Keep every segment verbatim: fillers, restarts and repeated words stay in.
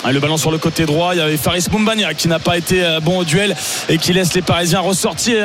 Le ballon sur le côté droit, il y avait Faris Moumbagna qui n'a pas été bon au duel et qui laisse les Parisiens ressortir.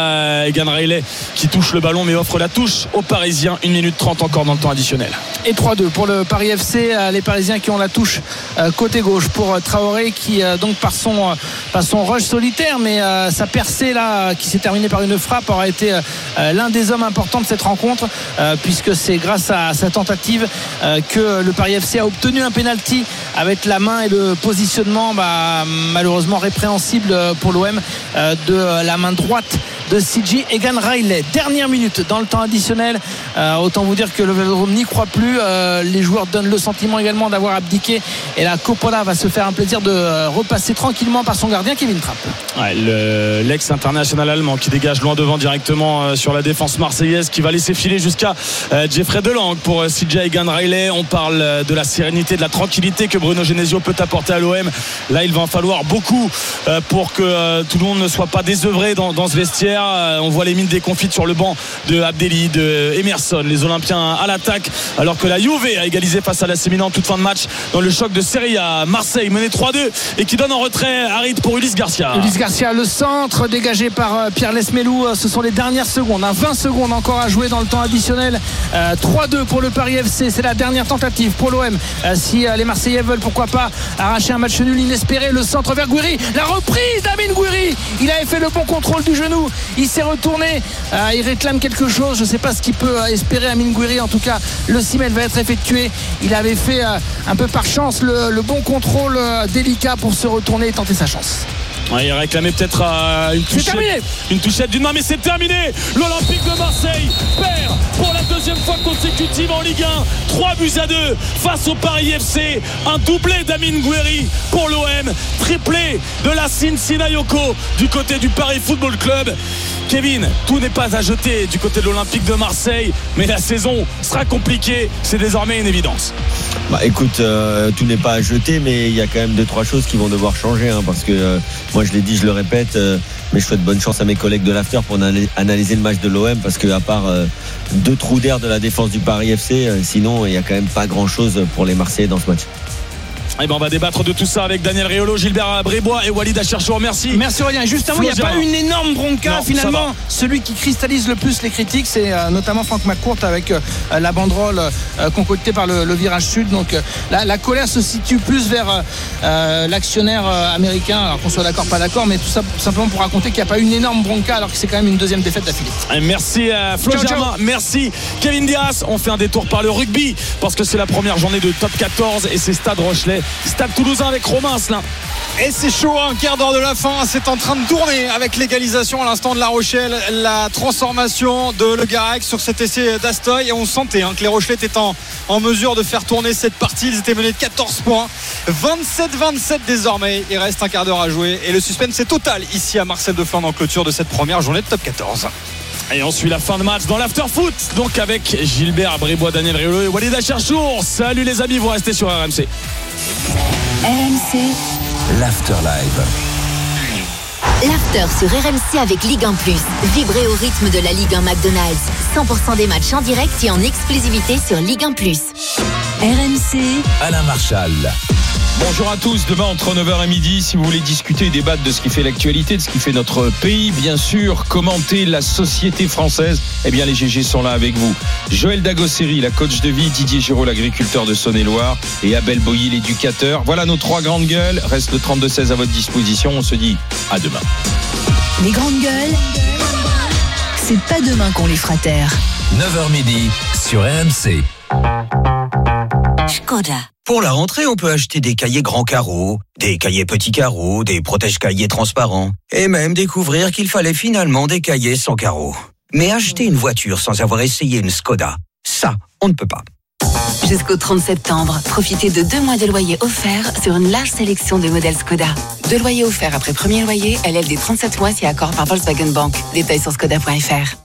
Egan Riley qui touche le ballon mais offre la touche aux Parisiens. une minute trente encore dans le temps additionnel. Et trois deux pour le Paris F C, les Parisiens qui ont la touche côté gauche pour Traoré qui donc par son, par son rush solitaire, mais sa percée là qui s'est terminée par une frappe aura été l'un des hommes importants de cette rencontre, puisque c'est grâce à sa tentative que le Paris F C a obtenu un penalty avec la main et le positionnement bah, malheureusement répréhensible pour l'O M de la main droite de C J Egan Riley. Dernière minute dans le temps additionnel. Euh, autant vous dire que le Vélodrome n'y croit plus. Euh, les joueurs donnent le sentiment également d'avoir abdiqué. Et la Coppola va se faire un plaisir de euh, repasser tranquillement par son gardien Kevin Trapp. Ouais, le, l'ex-international allemand qui dégage loin devant directement euh, sur la défense marseillaise, qui va laisser filer jusqu'à euh, Jeffrey Delang pour euh, C J Egan Riley. On parle euh, de la sérénité, de la tranquillité que Bruno Genesio peut apporter à l'O M. Là, il va en falloir beaucoup euh, pour que euh, tout le monde ne soit pas désœuvré dans, dans ce vestiaire. On voit les mines déconfites sur le banc de Abdelli, de Emerson, les Olympiens à l'attaque, alors que la Juve a égalisé face à l'A C Milan en toute fin de match dans le choc de Serie A. Marseille menait trois deux et qui donne en retrait Harit pour Ulysse Garcia. Ulysse Garcia, le centre dégagé par Pierre Lesmelou. Ce sont les dernières secondes, hein. vingt secondes encore à jouer dans le temps additionnel. euh, trois deux pour le Paris F C, c'est la dernière tentative pour l'O M. euh, si euh, les Marseillais veulent pourquoi pas arracher un match nul inespéré. Le centre vers Gouiri, la reprise d'Amine Gouiri, il avait fait le bon contrôle du genou, il s'est retourné, euh, il réclame quelque chose, je ne sais pas ce qu'il peut euh, espérer Amine Gouiri. En tout cas le simèle va être effectué. Il avait fait euh, un peu par chance le, le bon contrôle euh, délicat pour se retourner et tenter sa chance. Ouais, il réclamait peut-être euh, une, touchette, une touchette d'une main, mais c'est terminé. L'Olympique de Marseille perd pour la deuxième fois consécutive en Ligue un, trois buts à deux face au Paris F C. Un doublé d'Amine Gouiri pour l'O M, triplé de Lassine Sinayoko du côté du Paris Football Club. Kevin, tout n'est pas à jeter du côté de l'Olympique de Marseille, mais la saison sera compliquée, c'est désormais une évidence. Bah écoute, euh, tout n'est pas à jeter, mais il y a quand même deux trois choses qui vont devoir changer, hein, parce que euh, moi je l'ai dit, je le répète, euh, mais je souhaite bonne chance à mes collègues de l'After pour analyser le match de l'O M, parce que à part euh, deux trous d'air de la défense du Paris F C, euh, sinon il y a quand même pas grand chose pour les Marseillais dans ce match. Et ben on va débattre de tout ça avec Daniel Riolo, Gilbert Brébois et Walid Acharchour. Merci. Merci Aurélien. Justement, il n'y a pas une énorme bronca. Non, finalement, celui qui cristallise le plus les critiques, c'est euh, notamment Franck McCourt avec euh, la banderole euh, concoctée par le, le virage sud. Donc euh, la, la colère se situe plus vers euh, l'actionnaire euh, américain, alors qu'on soit d'accord, pas d'accord, mais tout ça simplement pour raconter qu'il n'y a pas une énorme bronca alors que c'est quand même une deuxième défaite d'affilée. Merci euh, Flo ciao, Germain, ciao. Merci Kevin Diaz. On fait un détour par le rugby parce que c'est la première journée de top quatorze et c'est Stade Rochelet, Stade Toulousain avec Romain Asselin. Et c'est chaud, un quart d'heure de la fin, c'est en train de tourner avec l'égalisation à l'instant de La Rochelle, la transformation de Le Garec sur cet essai d'Astoy, et on sentait hein, que les Rochelais étaient en, en mesure de faire tourner cette partie. Ils étaient menés de quatorze points, vingt-sept vingt-sept désormais, il reste un quart d'heure à jouer et le suspense est total ici à Marcel de Flandre en clôture de cette première journée de top quatorze. Et on suit la fin de match dans l'After Foot, donc avec Gilbert Brébois, Daniel Riolo et Walid Acharchour. Salut les amis, vous restez sur R M C. R M C, l'After Live. L'After sur R M C avec Ligue un plus. Vibrez au rythme de la Ligue un McDonald's. cent pour cent des matchs en direct et en exclusivité sur Ligue un plus. R M C, Alain Marchal. Bonjour à tous, demain entre neuf heures et midi, si vous voulez discuter et débattre de ce qui fait l'actualité, de ce qui fait notre pays, bien sûr, commenter la société française, eh bien les G G sont là avec vous. Joël Dagosseri, la coach de vie, Didier Giraud, l'agriculteur de Saône-et-Loire, et Abel Boilly, l'éducateur. Voilà nos trois grandes gueules, reste le trente-deux seize à votre disposition, on se dit à demain. Les grandes gueules, c'est pas demain qu'on les fera taire. neuf heures midi sur R M C. Skoda. Pour la rentrée, on peut acheter des cahiers grands carreaux, des cahiers petits carreaux, des protège-cahiers transparents, et même découvrir qu'il fallait finalement des cahiers sans carreaux. Mais acheter une voiture sans avoir essayé une Skoda, ça, on ne peut pas. Jusqu'au trente septembre, profitez de deux mois de loyer offerts sur une large sélection de modèles Skoda. Deux loyers offerts après premier loyer, L L D trente-sept mois si accord par Volkswagen Bank. Détails sur skoda point f r.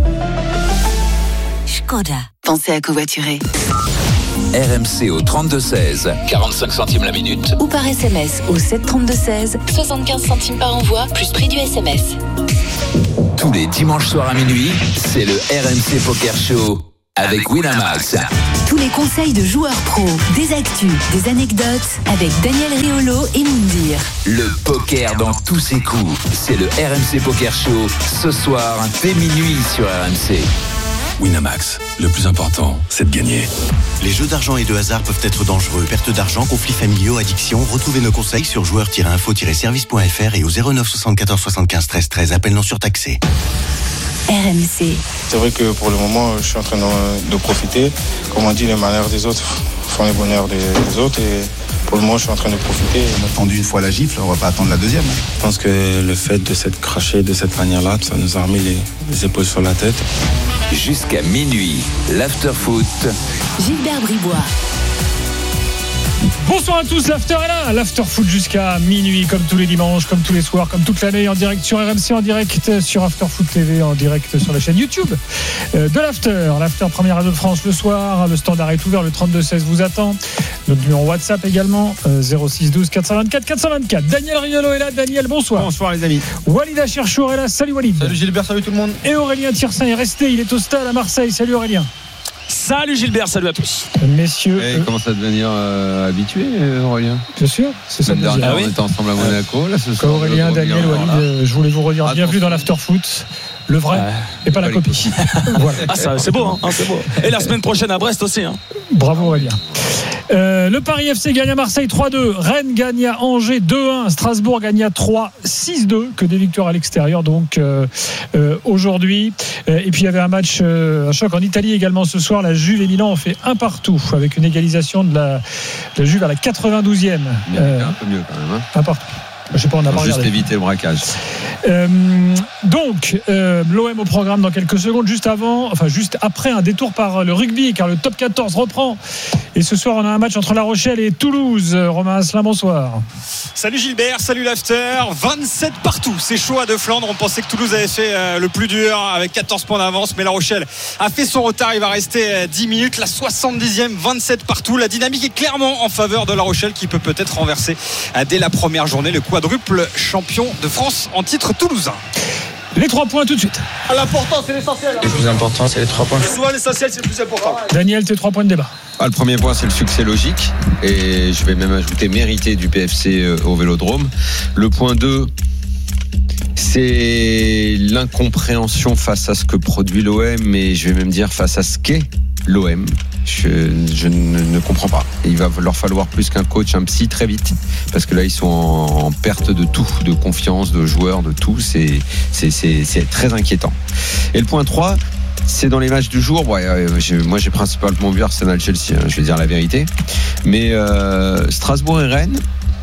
Skoda. Pensez à covoiturer. R M C au trente-deux seize, quarante-cinq centimes la minute. Ou par S M S au sept trente-deux seize, soixante-quinze centimes par envoi, plus prix du S M S. Tous les dimanches soirs à minuit, c'est le R M C Poker Show avec Winamax. Tous les conseils de joueurs pros, des actus, des anecdotes avec Daniel Riolo et Moundir. Le poker dans tous ses coups. C'est le R M C Poker Show. Ce soir, dès minuit sur R M C. Winamax, le plus important, c'est de gagner. Les jeux d'argent et de hasard peuvent être dangereux. Perte d'argent, conflits familiaux, addiction. Retrouvez nos conseils sur joueurs tiret info tiret service point f r et au zéro neuf soixante-quatorze soixante-quinze treize treize. Appel non surtaxé. R M C. C'est vrai que pour le moment, je suis en train de, de profiter. Comme on dit, les malheurs des autres font les bonheurs des, des autres. Et pour le moment, je suis en train de profiter. On a attendu une fois la gifle, on va pas attendre la deuxième. Je pense que le fait de s'être craché de cette manière-là, ça nous a remis les, les épaules sur la tête. Jusqu'à minuit, l'after-foot. Gilbert Bribois. Bonsoir à tous, l'after est là, l'after foot jusqu'à minuit, comme tous les dimanches, comme tous les soirs, comme toute l'année, en direct sur R M C, en direct sur After Foot T V, en direct sur la chaîne YouTube de l'after. L'after première radio de France le soir, le standard est ouvert, le trente-deux seize vous attend. Notre numéro WhatsApp également, zéro six douze quatre cent vingt-quatre quatre cent vingt-quatre. Daniel Riolo est là. Daniel, bonsoir. Bonsoir les amis. Walid Acherchour est là. Salut Walid. Salut Gilbert, salut tout le monde. Et Aurélien Tiersin est resté, il est au stade à Marseille. Salut Aurélien. Salut Gilbert, salut à tous. Messieurs. Et il commence à devenir euh, habitué, Aurélien. Bien sûr, c'est ça. Dernière, ah on oui. était ensemble à Monaco. Là, ce soir, Aurélien, Daniel, Walid, euh, je voulais vous redire bienvenue dans l'after foot. Le vrai ouais. et pas, pas la copie. Voilà. Ah, ça, c'est beau, hein, c'est beau. Et la semaine prochaine à Brest aussi. Hein. Bravo Aurélien. Euh, le Paris F C gagne à Marseille trois deux, Rennes gagne à Angers deux un, Strasbourg gagne à Troyes six deux, que des victoires à l'extérieur donc euh, euh, aujourd'hui. Euh, et puis il y avait un match, euh, un choc en Italie également ce soir. La Juve et Milan ont fait un partout avec une égalisation de la, de la Juve à la quatre-vingt-douzième. Euh, un peu mieux quand même. Hein. Un partout. Je sais pas, on a juste éviter le braquage. Euh, donc, euh, l'O M au programme dans quelques secondes, juste avant, enfin juste après un détour par le rugby, car le top quatorze reprend. Et ce soir, on a un match entre La Rochelle et Toulouse. Romain Asselin, bonsoir. Salut Gilbert, salut l'after. vingt-sept partout, c'est chaud à De Flandre. On pensait que Toulouse avait fait le plus dur avec quatorze points d'avance, mais La Rochelle a fait son retard. Il va rester dix minutes. La soixante-dixième, vingt-sept partout. La dynamique est clairement en faveur de La Rochelle, qui peut peut-être renverser dès la première journée le quadruple champion de France en titre toulousain. Les trois points tout de suite. L'important, c'est l'essentiel. Le plus important, c'est les trois points. Souvent, l'essentiel, c'est le plus important. Daniel, tes trois points de débat. Ah, le premier point, c'est le succès logique. Et je vais même ajouter mérité du P F C au Vélodrome. Le point deux, c'est l'incompréhension face à ce que produit l'O M, et je vais même dire face à ce qu'est l'O M. Je, je ne, ne comprends pas. Il va leur falloir plus qu'un coach, un psy très vite, parce que là ils sont en, en perte de tout, de confiance, de joueurs, de tout. C'est, c'est, c'est, c'est très inquiétant. Et le point trois, c'est dans les matchs du jour. Ouais, j'ai, moi j'ai principalement vu Arsenal-Chelsea, hein, je vais dire la vérité. Mais euh, Strasbourg et Rennes,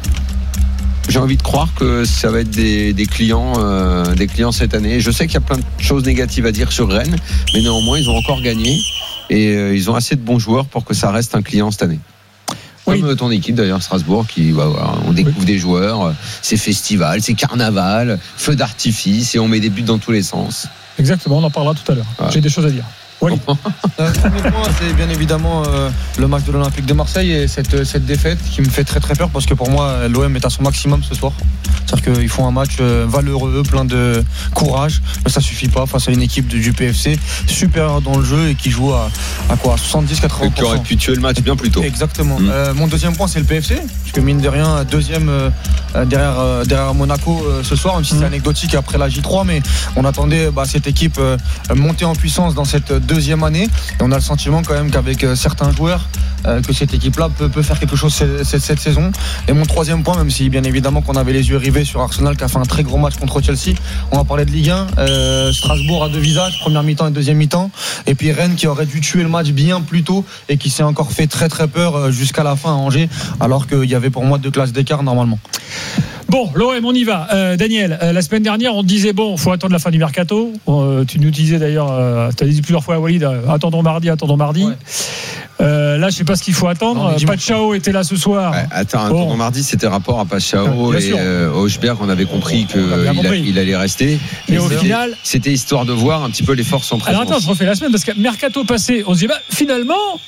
j'ai envie de croire que ça va être des, des clients, euh, des clients cette année. Je sais qu'il y a plein de choses négatives à dire sur Rennes, mais néanmoins ils ont encore gagné. Et euh, ils ont assez de bons joueurs pour que ça reste un client cette année. Comme oui. ton équipe d'ailleurs, Strasbourg, qui bah, voilà, on découvre oui. des joueurs, c'est festival, c'est carnaval, feu d'artifice, et on met des buts dans tous les sens. Exactement, on en parlera tout à l'heure. Ouais. J'ai des choses à dire. Oui. Le premier point, c'est bien évidemment euh, le match de l'Olympique de Marseille et cette, cette défaite qui me fait très très peur, parce que pour moi l'O M est à son maximum ce soir. C'est-à-dire qu'ils font un match euh, valeureux, plein de courage, mais ça suffit pas face à une équipe de, du P F C supérieure dans le jeu et qui joue à, à quoi, soixante-dix à quatre-vingts pour cent. Qui aurait pu tuer le match bien plus tôt. Exactement. Mmh. Euh, mon deuxième point, c'est le P F C, parce que mine de rien, deuxième euh, derrière, euh, derrière Monaco euh, ce soir, même si mmh. c'est anecdotique après la J trois, mais on attendait bah, cette équipe euh, monter en puissance dans cette deuxième année, et on a le sentiment quand même qu'avec euh, certains joueurs euh, que cette équipe là peut, peut faire quelque chose cette, cette, cette saison. Et mon troisième point, même si bien évidemment qu'on avait les yeux rivés sur Arsenal qui a fait un très gros match contre Chelsea, on va parler de Ligue un, euh, Strasbourg à deux visages, première mi-temps et deuxième mi-temps, et puis Rennes qui aurait dû tuer le match bien plus tôt et qui s'est encore fait très très peur jusqu'à la fin à Angers, alors qu'il y avait pour moi deux classes d'écart normalement. Bon, l'O M, on y va. Euh, Daniel, euh, la semaine dernière, on te disait, bon, il faut attendre la fin du mercato. Euh, tu nous disais d'ailleurs, euh, tu as dit plusieurs fois à Walid, euh, attendons mardi, attendons mardi. Ouais. Euh, là, je ne sais pas ce qu'il faut attendre. Non, Pachao était là ce soir. Ouais, attends, bon. attendons mardi, c'était rapport à Pachao ouais, et euh, Hochberg. On avait compris qu'il il allait rester. Mais, mais au final, c'était histoire de voir un petit peu les forces en présence. Alors attends, je refais la semaine, parce que mercato passé, on se dit, bah, finalement,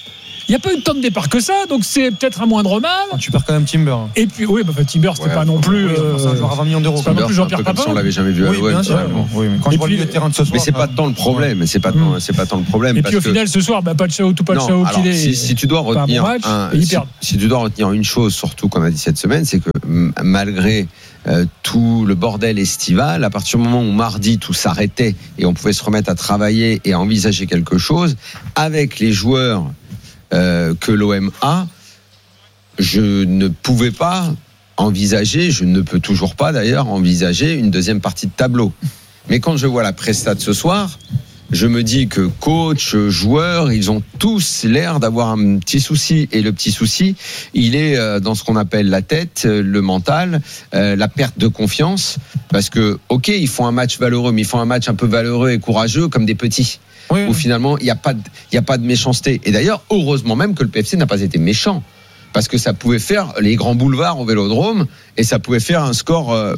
il n'y a pas eu tant de départ que ça, donc c'est peut-être un moindre mal. Tu perds quand même Timber. Et puis, oui, bah, Timber, c'était ouais, pas non plus. Oui, euh, c'est un joueur à vingt millions d'euros. C'est pas non plus Jean-Pierre Papin. Si on l'avait jamais vu à Oui, l'O M. bien sûr. Oui, mais quand je vois le terrain de ce soir. Mais c'est pas tant le problème. C'est pas tant, c'est pas tant le problème. Et puis au final, ce soir, bah, pas de Chao, tout pas de Chao qu'il est. Si, si tu dois retenir, bon match, un, si, si tu dois retenir une chose, surtout qu'on a dit cette semaine, c'est que malgré euh, tout le bordel estival, à partir du moment où mardi tout s'arrêtait et on pouvait se remettre à travailler et à envisager quelque chose, avec les joueurs euh, que l'O M a, je ne pouvais pas envisager, je ne peux toujours pas d'ailleurs envisager une deuxième partie de tableau. Mais quand je vois la presta de ce soir, je me dis que coach, joueurs, ils ont tous l'air d'avoir un petit souci. Et le petit souci, il est dans ce qu'on appelle la tête, le mental, la perte de confiance. Parce que, ok, ils font un match valeureux, mais ils font un match un peu valeureux et courageux comme des petits. Oui, où finalement, il n'y a pas de, il n'y a pas de méchanceté. Et d'ailleurs, heureusement même que le P F C n'a pas été méchant. Parce que ça pouvait faire les grands boulevards au Vélodrome et ça pouvait faire un score, euh,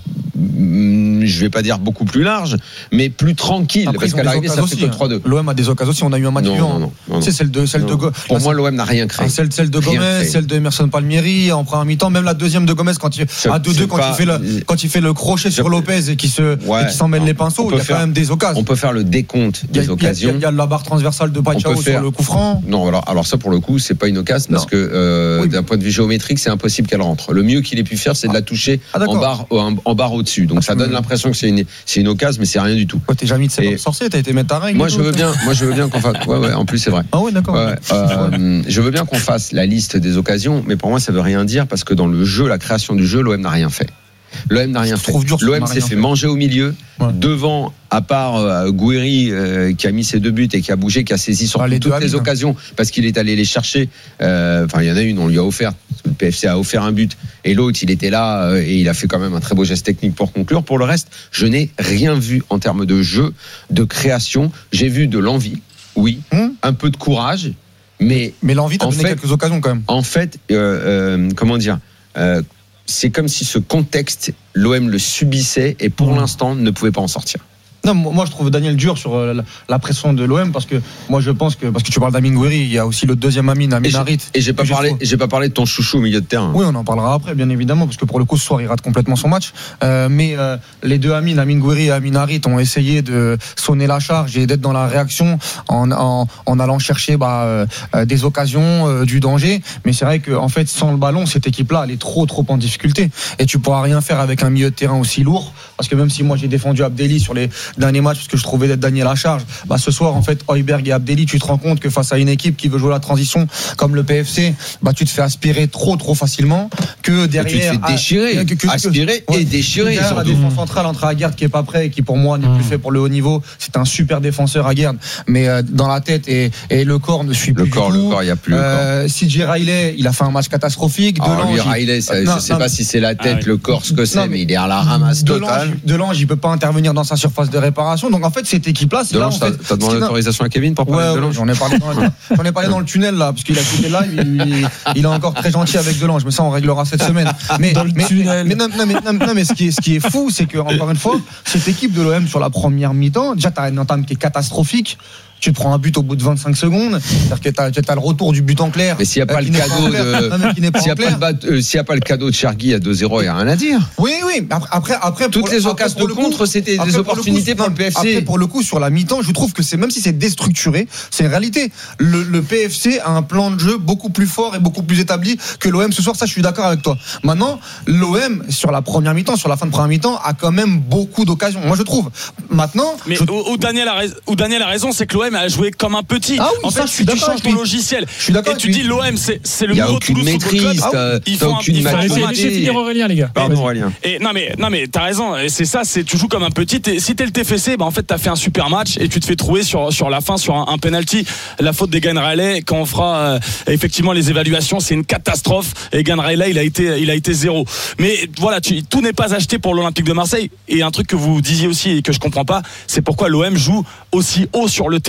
je vais pas dire beaucoup plus large, mais plus tranquille. Après, parce qu'à l'arrivée, ça fait que trois deux. L'O M a des occasions aussi. On a eu un match non, vivant. Non, non, non, c'est celle de, celle non. de Go- Pour moi, l'O M n'a rien créé. Celle, celle de rien Gomez, créé. celle de Emerson Palmieri en première mi-temps, même la deuxième de Gomez quand il à deux deux quand pas, il fait le quand il fait le crochet sur Lopez et qui se ouais, et qui s'en mêle les pinceaux. Il y a faire, quand même des occasions. On peut faire le décompte des il y a, occasions. Il y, y a de la barre transversale de Pachao sur le coup franc. Non, alors alors ça pour le coup, c'est pas une occasion parce que euh, oui. d'un point de vue géométrique, c'est impossible qu'elle rentre. Le mieux qu'il ait pu faire, c'est de la toucher ah, en barre en, en barre au-dessus. Donc ah, ça donne l'impression que c'est une c'est une occasion, mais c'est rien du tout. Oh, t'es jamais de sorcier, t'as été mettre ta règle. Moi je veux bien, moi je veux bien qu'on fasse. Ouais ouais, en plus c'est vrai. Ah ouais d'accord. Ouais, euh, je veux bien qu'on fasse la liste des occasions, mais pour moi ça veut rien dire parce que dans le jeu, la création du jeu, l'O M n'a rien fait. L'O M n'a rien fait. L'O M s'est fait manger au milieu. Ouais. Devant, à part euh, Gouiri euh, qui a mis ses deux buts et qui a bougé, qui a saisi sur ah, toutes les, les occasions parce qu'il est allé les chercher. Enfin, euh, il y en a une, on lui a offert. Le P F C a offert un but et l'autre, il était là euh, et il a fait quand même un très beau geste technique pour conclure. Pour le reste, je n'ai rien vu en termes de jeu, de création. J'ai vu de l'envie, oui, hum. un peu de courage, mais mais l'envie t'a donné fait, quelques occasions quand même. En fait, euh, euh, comment dire. Euh, c'est comme si ce contexte, l'O M le subissait et pour mmh. l'instant ne pouvait pas en sortir. Non, moi je trouve Daniel dur sur la pression de l'O M parce que moi je pense que parce que tu parles d'Amine Gouiri, il y a aussi le deuxième Amine, Amine Harit. Et j'ai pas parlé, j'ai pas parlé de ton chouchou au milieu de terrain. Oui, on en parlera après, bien évidemment, parce que pour le coup ce soir il rate complètement son match. Euh, mais euh, les deux Amine, Amine Gouiri et Amine Harit ont essayé de sonner la charge et d'être dans la réaction en en, en allant chercher bah, euh, des occasions, euh, du danger. Mais c'est vrai que en fait sans le ballon cette équipe-là elle est trop trop en difficulté et tu pourras rien faire avec un milieu de terrain aussi lourd. Parce que même si moi j'ai défendu Abdelli sur les derniers matchs parce que je trouvais d'être Daniel à charge, bah ce soir en fait Højbjerg et Abdelli, tu te rends compte que face à une équipe qui veut jouer la transition comme le P F C, bah tu te fais aspirer trop trop facilement que derrière tu te fais déchirer, à, que, que, aspirer que, et ouais, déchirer. La défense centrale entre Aguerd qui est pas prêt et qui pour moi n'est mmh. plus fait pour le haut niveau, c'est un super défenseur Aguerd, mais euh, dans la tête et, et le corps ne suit le plus corps, du tout. Le corps, il y a plus euh, le corps. C J Riley, il a fait un match catastrophique. Alors lui, Riley, ça, non, je sais non, pas si c'est la tête, ah ouais. le corps, ce que c'est, non, mais il est à la ramasse totale. Delange, il peut pas intervenir dans sa surface de réparation. Donc en fait, cette équipe-là, c'est là. T'as, t'as demandé l'autorisation à Kevin pour parler ouais, de Delange. J'en ai parlé dans, j'en ai parlé dans le tunnel là, parce qu'il a quitté live. Il, il, il est encore très gentil avec Delange. Mais ça, on réglera cette semaine. Mais, dans le mais, tunnel. mais, non, non, mais, non, non, mais ce qui est, ce qui est fou, c'est que encore une fois, cette équipe de l'O M sur la première mi-temps, déjà, t'as une entame qui est catastrophique. Tu te prends un but au bout de vingt-cinq secondes, c'est-à-dire que t'as, t'as le retour du but en clair. Mais s'il n'y a pas le cadeau de, s'il n'y a pas le cadeau de Chergui à deux zéro, il n'y a rien à dire. Oui, oui. Après, après, toutes les occasions de contre, c'était des opportunités pour le P F C. Après, pour le coup, sur la mi-temps, je trouve que c'est, même si c'est déstructuré, c'est une réalité. Le, le P F C a un plan de jeu beaucoup plus fort et beaucoup plus établi que l'O M ce soir. Ça, je suis d'accord avec toi. Maintenant, l'O M, sur la première mi-temps, sur la fin de première mi-temps, a quand même beaucoup d'occasions. Moi, je trouve. Maintenant. Mais je... où, où Daniel a raison, où Daniel a raison, c'est que l'O M a joué comme un petit. Ah oui, en ça, fait, si tu changes ton logiciel je suis d'accord et tu dis l'O M, c'est, c'est le nouveau Toulouse Football Club. Ah, il faut aucune maturité. Laissez finir Aurélien, les gars. Pardon, Aurélien. Et non mais non mais t'as raison. Et c'est ça, c'est tu joues comme un petit. Et si t'es le T F C, bah en fait t'as fait un super match et tu te fais trouver sur sur la fin sur un, un penalty. La faute d'Egan Riley. Quand on fera euh, effectivement les évaluations, c'est une catastrophe. Egan Riley, il a été il a été zéro. Mais voilà, tu, tout n'est pas acheté pour l'Olympique de Marseille. Et un truc que vous disiez aussi et que je comprends pas, c'est pourquoi l'O M joue aussi haut sur le terrain.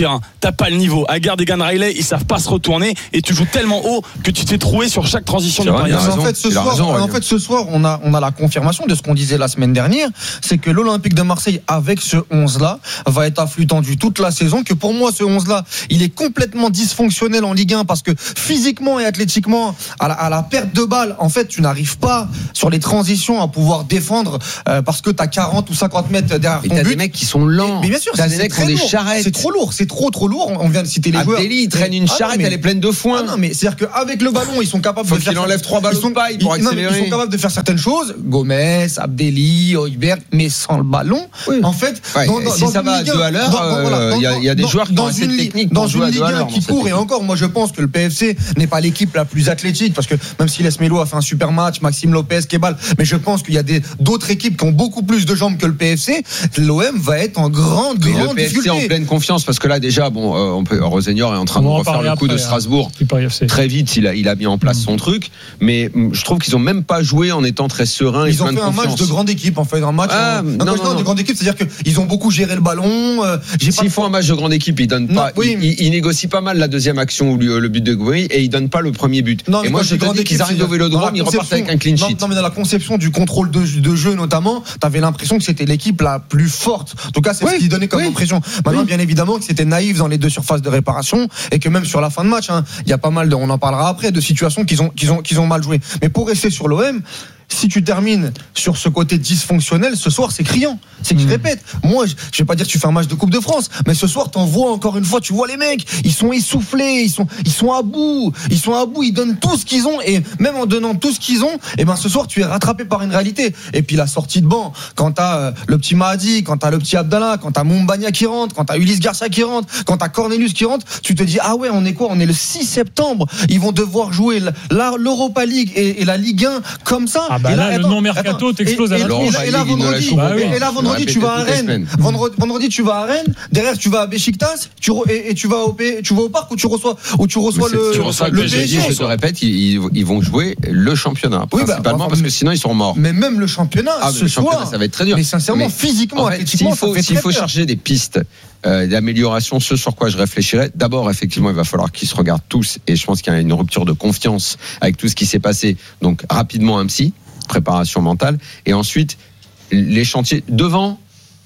terrain. T'as pas le niveau. Aguerd et Egan Riley, ils savent pas se retourner et tu joues tellement haut que tu te fais trouer sur chaque transition du Paris. En fait, ce soir, raison, en fait, ce soir, on a, on a la confirmation de ce qu'on disait la semaine dernière, c'est que l'Olympique de Marseille, avec ce onze-là, va être à flux tendu toute la saison. Que pour moi, ce onze-là, il est complètement dysfonctionnel en Ligue un parce que physiquement et athlétiquement, à la, à la perte de balle, en fait, tu n'arrives pas sur les transitions à pouvoir défendre euh, parce que t'as quarante ou cinquante mètres derrière ton but. T'as des mecs qui sont lents. Mais bien sûr, t'as des mecs qui ont des charrettes. C'est trop lourd, c'est trop trop lourd. On vient de citer les joueurs. Abdelli, il traîne une charrette, ah non, mais, elle est pleine de foin. Ah non, mais c'est-à-dire qu'avec le ballon, ils sont capables Faut de faire. qu'il enlève trois ballons ils sont, de paille pour ils, accélérer. Non, ils sont capables de faire certaines choses. Gomez, Abdelli, Højbjerg, mais sans le ballon. Oui. En fait, ouais, dans, dans, si dans ça va à deux à l'heure, il y, y a des joueurs qui ont assez de technique dans pour une Ligue un qui court. Et encore, moi, je pense que le P F C n'est pas l'équipe la plus athlétique parce que même si Les Melo a fait un super match, Maxime Lopez, Kebal, mais je pense qu'il y a des, d'autres équipes qui ont beaucoup plus de jambes que le P F C. L'O M va être en grande, mais grande le P F C difficulté. En pleine confiance parce que là déjà, bon, euh, on peut, Rosenior est en train de refaire le coup de Strasbourg. Hein. Très vite, il a, il a mis en place mmh. son truc, mais je trouve qu'ils ont même pas joué en étant très sereins. Ils et ont fait un confiance. match de grande équipe, en fait, un match. Ah, en... non, non, non, non, non. de grande équipe, c'est-à-dire qu'ils ont beaucoup géré le ballon. Euh, j'ai S'ils pas... font un match de grande équipe, ils donnent pas. Non, oui, ils, ils négocient pas mal la deuxième action ou le but de Gouiri et ils donnent pas le premier but. Non, et moi, je te dis qu'ils arrivent au Vélodrome, ils repartent avec un clean sheet. Non, non, mais dans la conception du contrôle de, de jeu, notamment, t'avais l'impression que c'était l'équipe la plus forte. En tout cas, c'est oui, ce qui donnait comme oui. impression. Maintenant, oui. bien évidemment, que c'était naïf dans les deux surfaces de réparation et que même sur la fin de match, il hein, y a pas mal de, on en parlera après, de situations qu'ils ont, qu'ils ont, qu'ils ont mal joué. Mais pour rester sur l'O M, si tu termines sur ce côté dysfonctionnel, ce soir, c'est criant. C'est que mmh. je répète. Moi, je vais pas dire que tu fais un match de Coupe de France, mais ce soir, t'en vois encore une fois, tu vois les mecs, ils sont essoufflés, ils sont, ils sont à bout, ils sont à bout, ils donnent tout ce qu'ils ont, et même en donnant tout ce qu'ils ont, et ben, ce soir, tu es rattrapé par une réalité. Et puis, la sortie de banc, quand t'as euh, le petit Mahdi, quand t'as le petit Abdallah, quand t'as Mumbagna qui rentre, quand t'as Ulysse Garcia qui rentre, quand t'as Cornelius qui rentre, tu te dis, ah ouais, on est quoi? On est le six septembre. Ils vont devoir jouer la, l'Europa League et, et la Ligue un comme ça. Ah bah et là, là, le non mercato t'explose à la tronche. Et là, vendredi, bah oui. et là, vendredi tu vas à Rennes. Vendredi, vendredi, tu vas à Rennes. Derrière, tu vas à Beşiktaş. Tu re, et, et tu vas au P, tu vas au parc où tu reçois, où tu reçois le, tu reçois le P S G. Je te répète, ils, ils vont jouer le championnat oui, principalement bah, parce que sinon ils sont morts. Mais même le championnat, ah, ce le championnat, soir, ça va être très dur. Mais sincèrement, mais physiquement, en fait, athlétiquement, s'il faut, ça fait s'il faut très chercher des pistes euh, d'amélioration, ce sur quoi je réfléchirais. D'abord, effectivement, il va falloir qu'ils se regardent tous, et je pense qu'il y a une rupture de confiance avec tout ce qui s'est passé. Donc rapidement un psy. Préparation mentale, et ensuite les chantiers devant.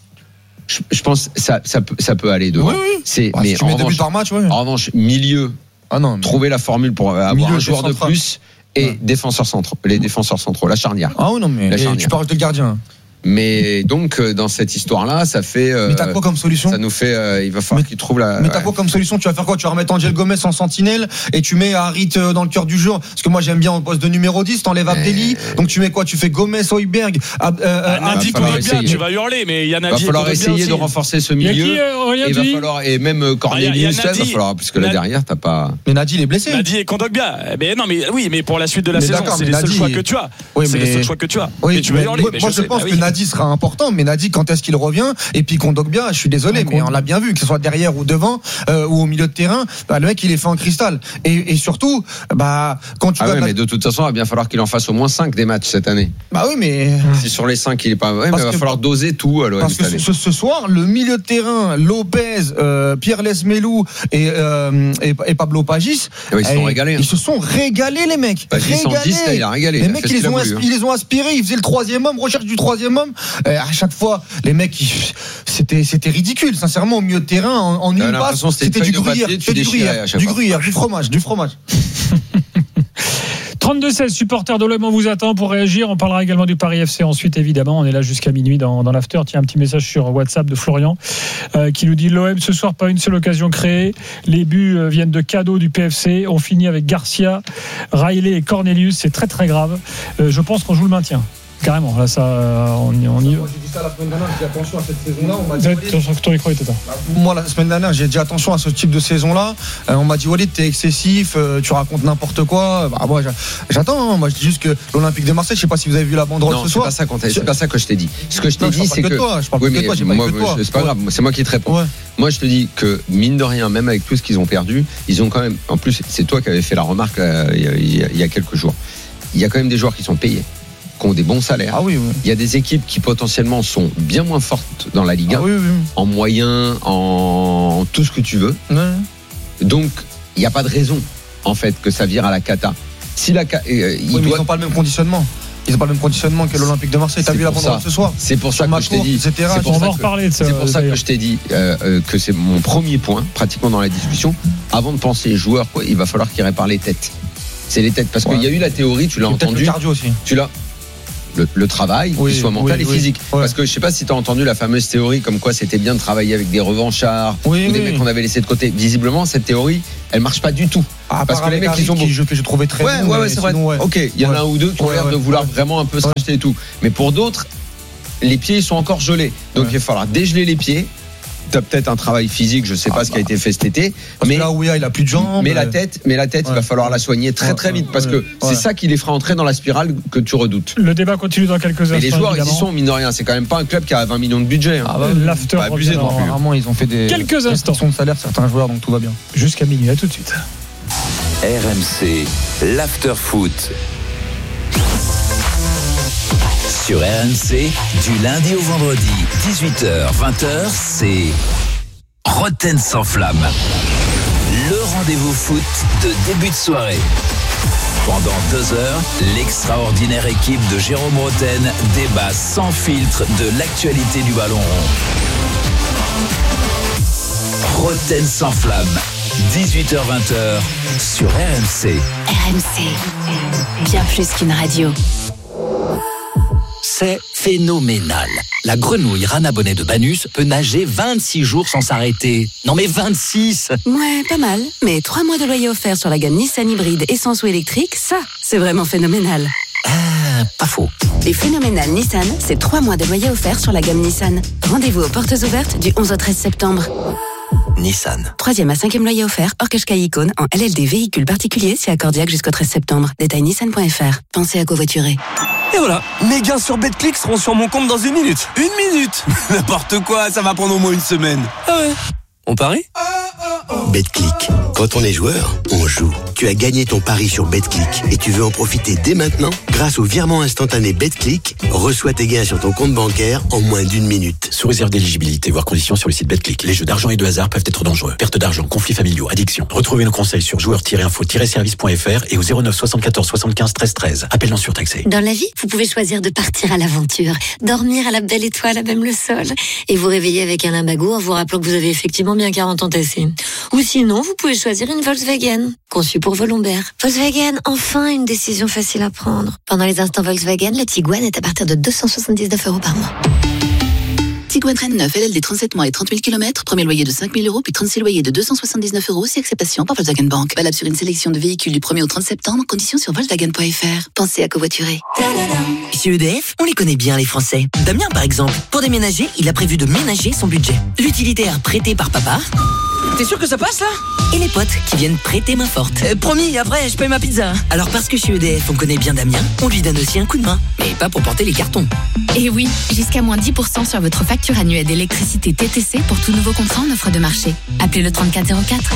Je, je pense ça, ça peut, ça peut aller devant. Oui, oui. C'est, bah, mais si tu en, mets revanche, par match, ouais. en revanche, milieu, ah non, mais... trouver la formule pour avoir milieu, un joueur de plus et ouais. défenseurs centraux, les défenseurs centraux, la charnière. Ah oui, non, mais tu parles de gardien. Mais donc dans cette histoire-là, ça fait. Euh, mais t'as quoi comme solution? Ça nous fait. Euh, il va falloir qu'il trouve la. Mais t'as ouais. quoi comme solution? Tu vas faire quoi? Tu vas remettre Angel Gomez en sentinelle et tu mets Harit dans le cœur du jeu. Parce que moi j'aime bien au poste de numéro dix. T'enlèves mais... Abdelli. Donc tu mets quoi? Tu fais Gomez, Højbjerg. Ab, euh, ah, Nadi Kondogbia, tu vas hurler, mais il y a Nadi. Il va falloir essayer aussi de renforcer ce milieu. Qui, euh, et il va falloir et même Cornelius, il va falloir parce que là derrière t'as pas. Mais Nadi il est blessé. Nadi et Kondogbia. Mais non, mais oui, mais pour la suite de la saison, c'est les seuls choix que tu as. C'est les seuls choix que tu as. Oui, tu vas hurler. Moi je pense que Nadi sera important. Mais Nadi, quand est-ce qu'il revient? Et puis Kondogbia, je suis désolé, mais on l'a bien vu, que ce soit derrière ou devant euh, ou au milieu de terrain, bah, le mec il est fait en cristal. Et, et surtout, bah quand tu ah vas ouais, mais de toute façon, il va bien falloir qu'il en fasse au moins cinq des matchs cette année. Bah oui, mais si sur les cinq il est pas, ouais, mais il va falloir doser tout. Alors, parce que ce, ce soir, le milieu de terrain, Lopez, euh, Pierre Lesmelou et, euh, et, et Pablo Pagis, ouais, ils se sont régalés. Ils se sont régalés les mecs. Pagis en dix, là, il a régalé. Les mecs ils les ont, aspi- ils les ont aspirés, ils faisaient le troisième homme, recherche du troisième homme. Et à chaque fois, les mecs C'était, c'était ridicule, sincèrement, au milieu de terrain, en, en une passe, c'était du gruyère, du gruyère, du gruyère, du fromage, du fromage. trente-deux seize, supporters de l'O M, on vous attend pour réagir. On parlera également du Paris F C ensuite, évidemment. On est là jusqu'à minuit dans, dans l'after. Tiens, un petit message sur WhatsApp de Florian euh, qui nous dit: l'O M ce soir, pas une seule occasion créée. Les buts euh, viennent de cadeaux du P F C. On finit avec Garcia, Riley et Cornelius. C'est très très grave. Euh, je pense qu'on joue le maintien. Carrément, là, ça, on y, on y... Moi, j'ai dit ça la semaine dernière, j'ai dit attention à cette saison-là. On m'a dit, attention que ton micro était là. Moi, la semaine dernière, j'ai dit attention à ce type de saison-là. Euh, on m'a dit, Walid, t'es excessif, euh, tu racontes n'importe quoi. Bah, moi, j'attends. Hein. Moi, je dis juste que l'Olympique de Marseille, je sais pas si vous avez vu la banderole ce soir. Non, c'est pas ça, c'est pas ça que je t'ai dit. Ce que je t'ai non, dit, je c'est que. que toi, je parle oui, que de toi, j'ai pas moi, que de toi. C'est pas grave, c'est moi qui te réponds. Ouais. Moi, je te dis que, mine de rien, même avec tout ce qu'ils ont perdu, ils ont quand même. En plus, c'est toi qui avais fait la remarque là, il, y a, il y a quelques jours. Il y a quand même des joueurs qui sont payés. qui ont des bons salaires. Ah oui, oui. Il y a des équipes qui potentiellement sont bien moins fortes dans la Ligue un, ah oui, oui. en moyen, en tout ce que tu veux. Ouais. Donc, il n'y a pas de raison, en fait, que ça vire à la cata. Si la, euh, oui, il mais doit... ils n'ont pas le même conditionnement. Ils n'ont pas le même conditionnement que l'Olympique de Marseille. T'as vu la bande ce soir? C'est pour ça que je t'ai dit. C'est on va en reparler de ça. C'est pour ça que je t'ai dit euh, euh, que c'est mon premier point, pratiquement dans la discussion. Avant de penser les joueurs, quoi, il va falloir qu'ils réparent les têtes. C'est les têtes, parce ouais. qu'il y a eu la théorie, tu l'as entendu. Le cardio aussi. Tu l'as. Le, le travail, oui, qu'il soit mental oui, et oui. physique. Ouais. Parce que je sais pas si tu as entendu la fameuse théorie comme quoi c'était bien de travailler avec des revanchards oui, ou des oui. mecs qu'on avait laissés de côté. Visiblement, cette théorie, elle marche pas du tout. Ah, parce que les mecs, ils ont qui, que j'ai trouvé très ouais, bon. Ouais, ouais, c'est vrai. Ouais. Ok, il y en ouais. a un ou deux qui ont ouais, l'air ouais, de vouloir ouais. vraiment un peu se racheter et tout. Mais pour d'autres, les pieds, ils sont encore gelés. Donc ouais. il va falloir dégeler les pieds. T'as peut-être un travail physique, je sais ah pas bah. ce qui a été fait cet été. Parce mais que là où il a, il a plus de jambes. Mais la tête, mais la tête, ouais. il va falloir la soigner très très vite parce que ouais. c'est ça qui les fera entrer dans la spirale que tu redoutes. Le débat continue dans quelques instants. Mais les joueurs, évidemment. ils y sont, mine de rien. C'est quand même pas un club qui a vingt millions de budget. Hein. Ah bah, l'after. Pas abusé non plus. Rarement, ils ont fait des. Quelques instants. de salaire certains joueurs, donc tout va bien. Jusqu'à minuit, à tout de suite. R M C, l'after foot. Sur R M C, du lundi au vendredi, dix-huit heures vingt heures, c'est Roten sans flamme. Le rendez-vous foot de début de soirée. Pendant deux heures, l'extraordinaire équipe de Jérôme Roten débat sans filtre de l'actualité du ballon rond. Roten sans flamme, dix-huit heures vingt heures sur R M C. R M C, bien plus qu'une radio. C'est phénoménal. La grenouille Rana Bonnet de Banus peut nager vingt-six jours sans s'arrêter. Non mais vingt-six! Ouais, pas mal. Mais trois mois de loyer offert sur la gamme Nissan hybride essence ou électrique, ça, c'est vraiment phénoménal. Ah, pas faux. Les phénoménales Nissan, c'est trois mois de loyer offert sur la gamme Nissan. Rendez-vous aux portes ouvertes du onze au treize septembre. Nissan. Troisième à cinquième loyer offert, hors Qashqai Icône, en L L D véhicule particulier, c'est accordiaque jusqu'au treize septembre. Détail nissan point f r. Pensez à covoiturer. Et voilà, mes gains sur BetClick seront sur mon compte dans une minute. Une minute N'importe quoi, ça va prendre au moins une semaine. Ah ouais. On parie ? BetClick. Quand on est joueur, on joue. Tu as gagné ton pari sur BetClick et tu veux en profiter dès maintenant ? Grâce au virement instantané BetClick, reçois tes gains sur ton compte bancaire en moins d'une minute. Sous réserve d'éligibilité, voire conditions sur le site BetClick. Les jeux d'argent et de hasard peuvent être dangereux. Perte d'argent, conflits familiaux, addiction. Retrouvez nos conseils sur joueurs tiret info tiret service point f r et au zéro neuf soixante-quatorze soixante-quinze treize treize. Appel non surtaxé. Dans la vie, vous pouvez choisir de partir à l'aventure, dormir à la belle étoile à même le sol et vous réveiller avec un limbago en vous rappelant que vous avez effectivement bien quarante ans tassés. Ou sinon, vous pouvez choisir une Volkswagen, conçue pour vos lombaires. Volkswagen, enfin une décision facile à prendre. Pendant les instants Volkswagen, le Tiguan est à partir de deux cent soixante-dix-neuf euros par mois. Tiguan Traîne neuf, L L D trente-sept mois et trente mille kilomètres, premier loyer de cinq mille euros, puis trente-six loyers de deux cent soixante-dix-neuf euros, si acceptation par Volkswagen Bank. Valable sur une sélection de véhicules du premier au trente septembre, conditions sur volkswagen point f r. Pensez à covoiturer. Chez E D F, on les connaît bien les Français. Damien par exemple, pour déménager, il a prévu de ménager son budget. L'utilitaire prêté par papa. T'es sûr que ça passe là ? Et les potes qui viennent prêter main forte. euh, Promis, après je paye ma pizza. Alors parce que chez E D F on connaît bien Damien, on lui donne aussi un coup de main. Mais pas pour porter les cartons. Et oui, jusqu'à moins dix pour cent sur votre facture annuelle d'électricité T T C pour tout nouveau contrat en offre de marché. Appelez le trente-quatre zéro quatre.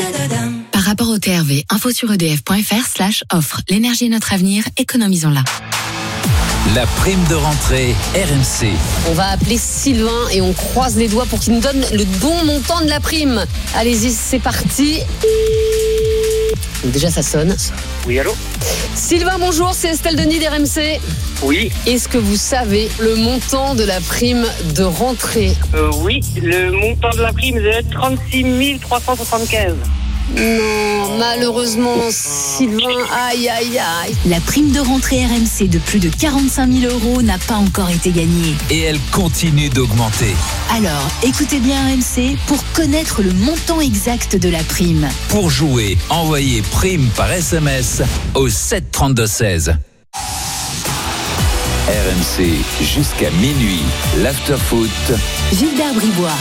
Par rapport au T R V, info sur edf point f r slash offre. L'énergie est notre avenir, économisons-la. La prime de rentrée R M C. On va appeler Sylvain et on croise les doigts pour qu'il nous donne le bon montant de la prime. Allez-y, c'est parti. Donc déjà, ça sonne. Oui, allô ? Sylvain, bonjour, c'est Estelle Denis d'R M C. Oui. Est-ce que vous savez le montant de la prime de rentrée ? euh, Oui, le montant de la prime est de trente-six mille trois cent soixante-quinze. Non, malheureusement, Sylvain, aïe, aïe, aïe. La prime de rentrée R M C de plus de quarante-cinq mille euros n'a pas encore été gagnée. Et elle continue d'augmenter. Alors, écoutez bien R M C pour connaître le montant exact de la prime. Pour jouer, envoyez prime par S M S au sept trente-deux seize. R M C jusqu'à minuit, l'afterfoot. Gilbert Bribois.